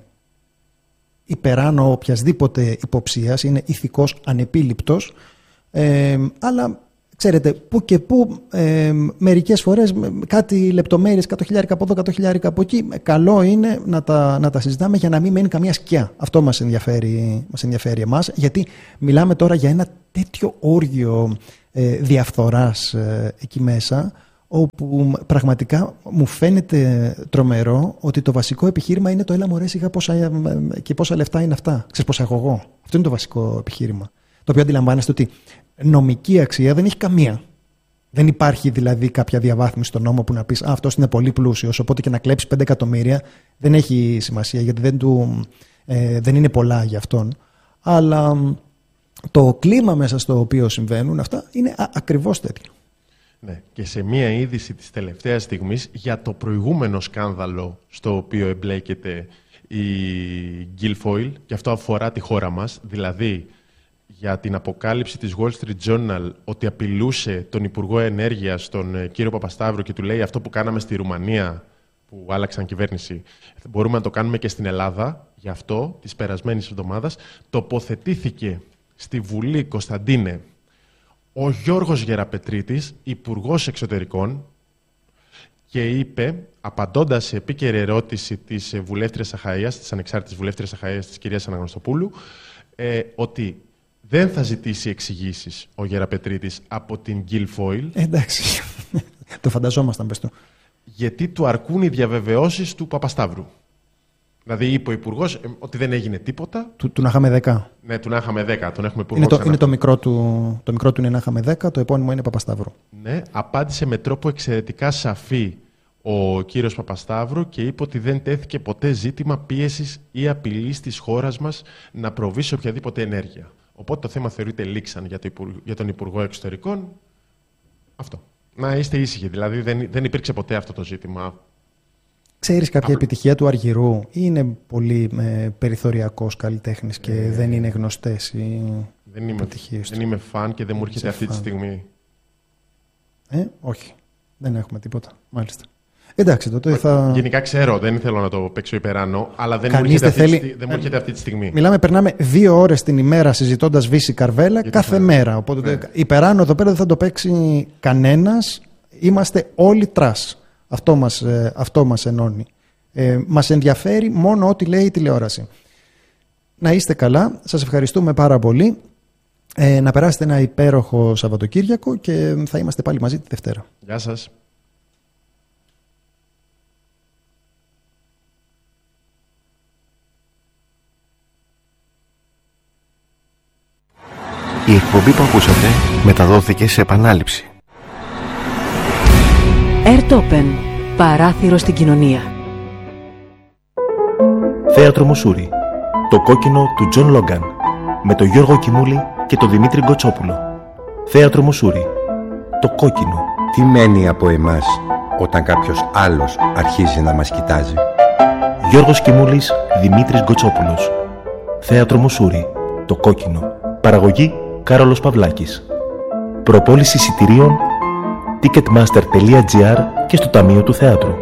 υπεράνω οποιασδήποτε υποψίας, είναι ηθικός ανεπίληπτος, ε, αλλά ξέρετε, που και που ε, μερικές φορές κάτι λεπτομέρειες, εκατό χιλιάρικα από εδώ, εκατό χιλιάρικα από εκεί, καλό είναι να τα, να τα συζητάμε για να μην μένει καμία σκιά. Αυτό μας ενδιαφέρει, μας ενδιαφέρει εμάς, γιατί μιλάμε τώρα για ένα τέτοιο όργιο ε, διαφθοράς ε, εκεί μέσα, όπου πραγματικά μου φαίνεται τρομερό ότι το βασικό επιχείρημα είναι το έλα μωρέ σιγά πόσα, και πόσα λεφτά είναι αυτά. Ξέρεις πόσα έχω εγώ. Αυτό είναι το βασικό επιχείρημα. Το οποίο αντιλαμβάνεστε ότι νομική αξία δεν έχει καμία. Δεν υπάρχει δηλαδή κάποια διαβάθμιση στον νόμο που να πεις «Α, αυτός είναι πολύ πλούσιος, οπότε και να κλέψει πέντε εκατομμύρια δεν έχει σημασία, γιατί δεν, του, ε, δεν είναι πολλά για αυτόν». Αλλά το κλίμα μέσα στο οποίο συμβαίνουν αυτά είναι α, ακριβώς τέτοιο. Ναι, και σε μία είδηση της τελευταίας στιγμής για το προηγούμενο σκάνδαλο στο οποίο εμπλέκεται η Guilfoyle, και αυτό αφορά τη χώρα μας, δηλαδή για την αποκάλυψη της Wall Street Journal ότι απειλούσε τον Υπουργό Ενέργειας, τον κύριο Παπασταύρου, και του λέει αυτό που κάναμε στη Ρουμανία, που άλλαξαν κυβέρνηση, μπορούμε να το κάνουμε και στην Ελλάδα. Γι' αυτό, της περασμένης εβδομάδας, τοποθετήθηκε στη Βουλή, Κωνσταντίνε, ο Γιώργος Γεραπετρίτης, Υπουργός Εξωτερικών, και είπε, απαντώντας σε επίκαιρη ερώτηση της βουλεύτριας Αχαΐας, της ανεξάρτητης βουλεύτριας Αχαΐας, της κυρίας Αναγνωστοπούλου, ε, ότι δεν θα ζητήσει εξηγήσεις ο Γεραπετρίτης από την Guilfoyle. Ε, εντάξει, το φανταζόμασταν, πες το. Γιατί του αρκούν οι διαβεβαιώσεις του Παπασταύρου. Δηλαδή είπε ο Υπουργός ε, ότι δεν έγινε τίποτα. Του, του να είχαμε δέκα. Ναι, του να είχαμε δέκα. Τον έχουμε είναι, το, είναι το μικρό του, το μικρό του είναι να είχαμε δέκα, το επώνυμο είναι Παπασταύρου. Ναι, απάντησε με τρόπο εξαιρετικά σαφή ο κύριος Παπασταύρου και είπε ότι δεν τέθηκε ποτέ ζήτημα πίεσης ή απειλής της χώρας μας να προβεί σε οποιαδήποτε ενέργεια. Οπότε το θέμα θεωρείται λήξαν για, το Υπουργ... για τον Υπουργό Εξωτερικών. Αυτό. Να είστε ήσυχοι. Δηλαδή δεν, δεν υπήρξε ποτέ αυτό το ζήτημα. Ξέρεις κάποια Απ... επιτυχία του Αργυρού ή είναι πολύ ε, περιθωριακός καλλιτέχνης και ε... δεν είναι γνωστές οι δεν είμαι, επιτυχίες του? Δεν είμαι φαν και δεν μου έρχεται αυτή φαν. τη στιγμή. Ε, όχι. Δεν έχουμε τίποτα. Μάλιστα. Εντάξει, τότε θα... Γενικά ξέρω, δεν θέλω να το παίξω υπεράνω, αλλά δεν, μου έρχεται, θέλει... αυτή, δεν μου έρχεται αυτή τη στιγμή. Μιλάμε, περνάμε δύο ώρες την ημέρα συζητώντας Βύση Καρβέλα γιατί κάθε θα... μέρα. Οπότε ναι. Υπεράνω εδώ πέρα δεν θα το παίξει κανένας. Είμαστε όλοι τρας. Αυτό μας, αυτό μας ενώνει. Ε, μας ενδιαφέρει μόνο ό,τι λέει η τηλεόραση. Να είστε καλά. Σας ευχαριστούμε πάρα πολύ. Ε, να περάσετε ένα υπέροχο Σαββατοκύριακο και θα είμαστε πάλι μαζί τη Δευτέρα. Γεια σας. Η εκπομπή που ακούσατε μεταδόθηκε σε επανάληψη. Airtopen. Παράθυρο στην κοινωνία. Θέατρο Μουσούρι. Το κόκκινο του Τζον Λόγκαν. Με τον Γιώργο Κιμούλη και τον Δημήτρη Γκοτσόπουλο. Θέατρο Μουσούρι. Το κόκκινο. Τι μένει από εμάς όταν κάποιος άλλος αρχίζει να μας κοιτάζει? Γιώργος Κιμούλης, Δημήτρης Γκοτσόπουλος. Θέατρο Μουσούρι. Το κόκκινο. Παραγωγή Κάρολος Παυλάκης. Προπόληση εισιτηρίων ticketmaster τελεία gr και στο Ταμείο του Θεάτρου.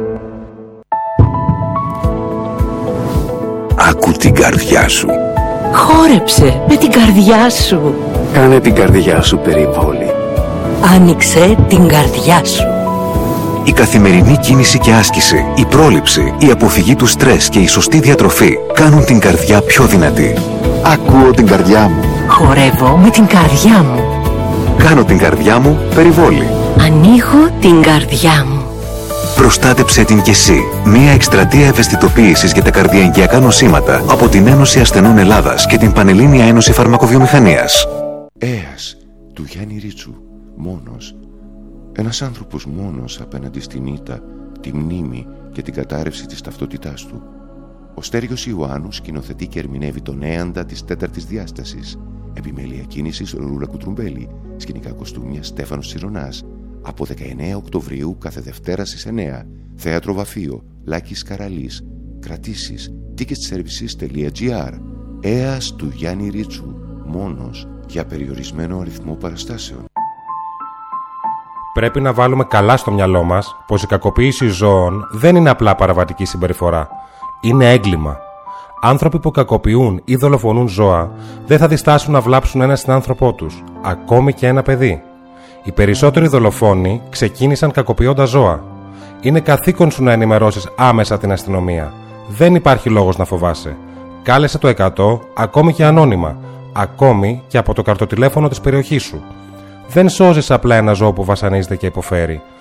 Άκου την καρδιά σου. Χόρεψε με την καρδιά σου. Κάνε την καρδιά σου περιβόλη. Άνοιξε την καρδιά σου. Η καθημερινή κίνηση και άσκηση, η πρόληψη, η αποφυγή του στρες και η σωστή διατροφή κάνουν την καρδιά πιο δυνατή. Ακούω την καρδιά μου. Χορεύω με την καρδιά μου. Κάνω την καρδιά μου περιβόλη. Ανοίγω την καρδιά μου. Προστάτεψε την κι εσύ. Μία εκστρατεία ευαισθητοποίησης για τα καρδιαγγειακά νοσήματα από την Ένωση Ασθενών Ελλάδας και την Πανελλήνια Ένωση Φαρμακοβιομηχανίας. Έας του Γιάννη Ρίτσου. Μόνος. Ένας άνθρωπος μόνος απέναντι στην ήττα, τη μνήμη και την κατάρρευση της ταυτότητάς του. Ο Στέργιος Ιωάννου σκηνοθετεί και ερμηνεύει τον Έαντα της τέταρτης διάστασης. Επιμέλεια κίνησης Ρούλα Κουτρουμπέλη. Σκηνικά κοστούμια Στέφανος Τσιρονάς. Από δεκαεννέα Οκτωβρίου κάθε Δευτέρα στις εννέα. Θέατρο Βαφείο. Λάκης Καραλής. Κρατήσεις. ticketservices τελεία gr. Έας του Γιάννη Ρίτσου. Μόνος. Για περιορισμένο αριθμό παραστάσεων. Πρέπει να βάλουμε καλά στο μυαλό μας πως η κακοποίηση ζώων δεν είναι απλά παραβατική συμπεριφορά. Είναι έγκλημα. Άνθρωποι που κακοποιούν ή δολοφονούν ζώα δεν θα διστάσουν να βλάψουν ένα συνάνθρωπό τους, ακόμη και ένα παιδί. Οι περισσότεροι δολοφόνοι ξεκίνησαν κακοποιώντας ζώα. Είναι καθήκον σου να ενημερώσεις άμεσα την αστυνομία. Δεν υπάρχει λόγος να φοβάσαι. Κάλεσε το εκατό, ακόμη και ανώνυμα, ακόμη και από το καρτοτηλέφωνο της περιοχής σου. Δεν σώζεις απλά ένα ζώο που βασανίζεται και υποφέρει.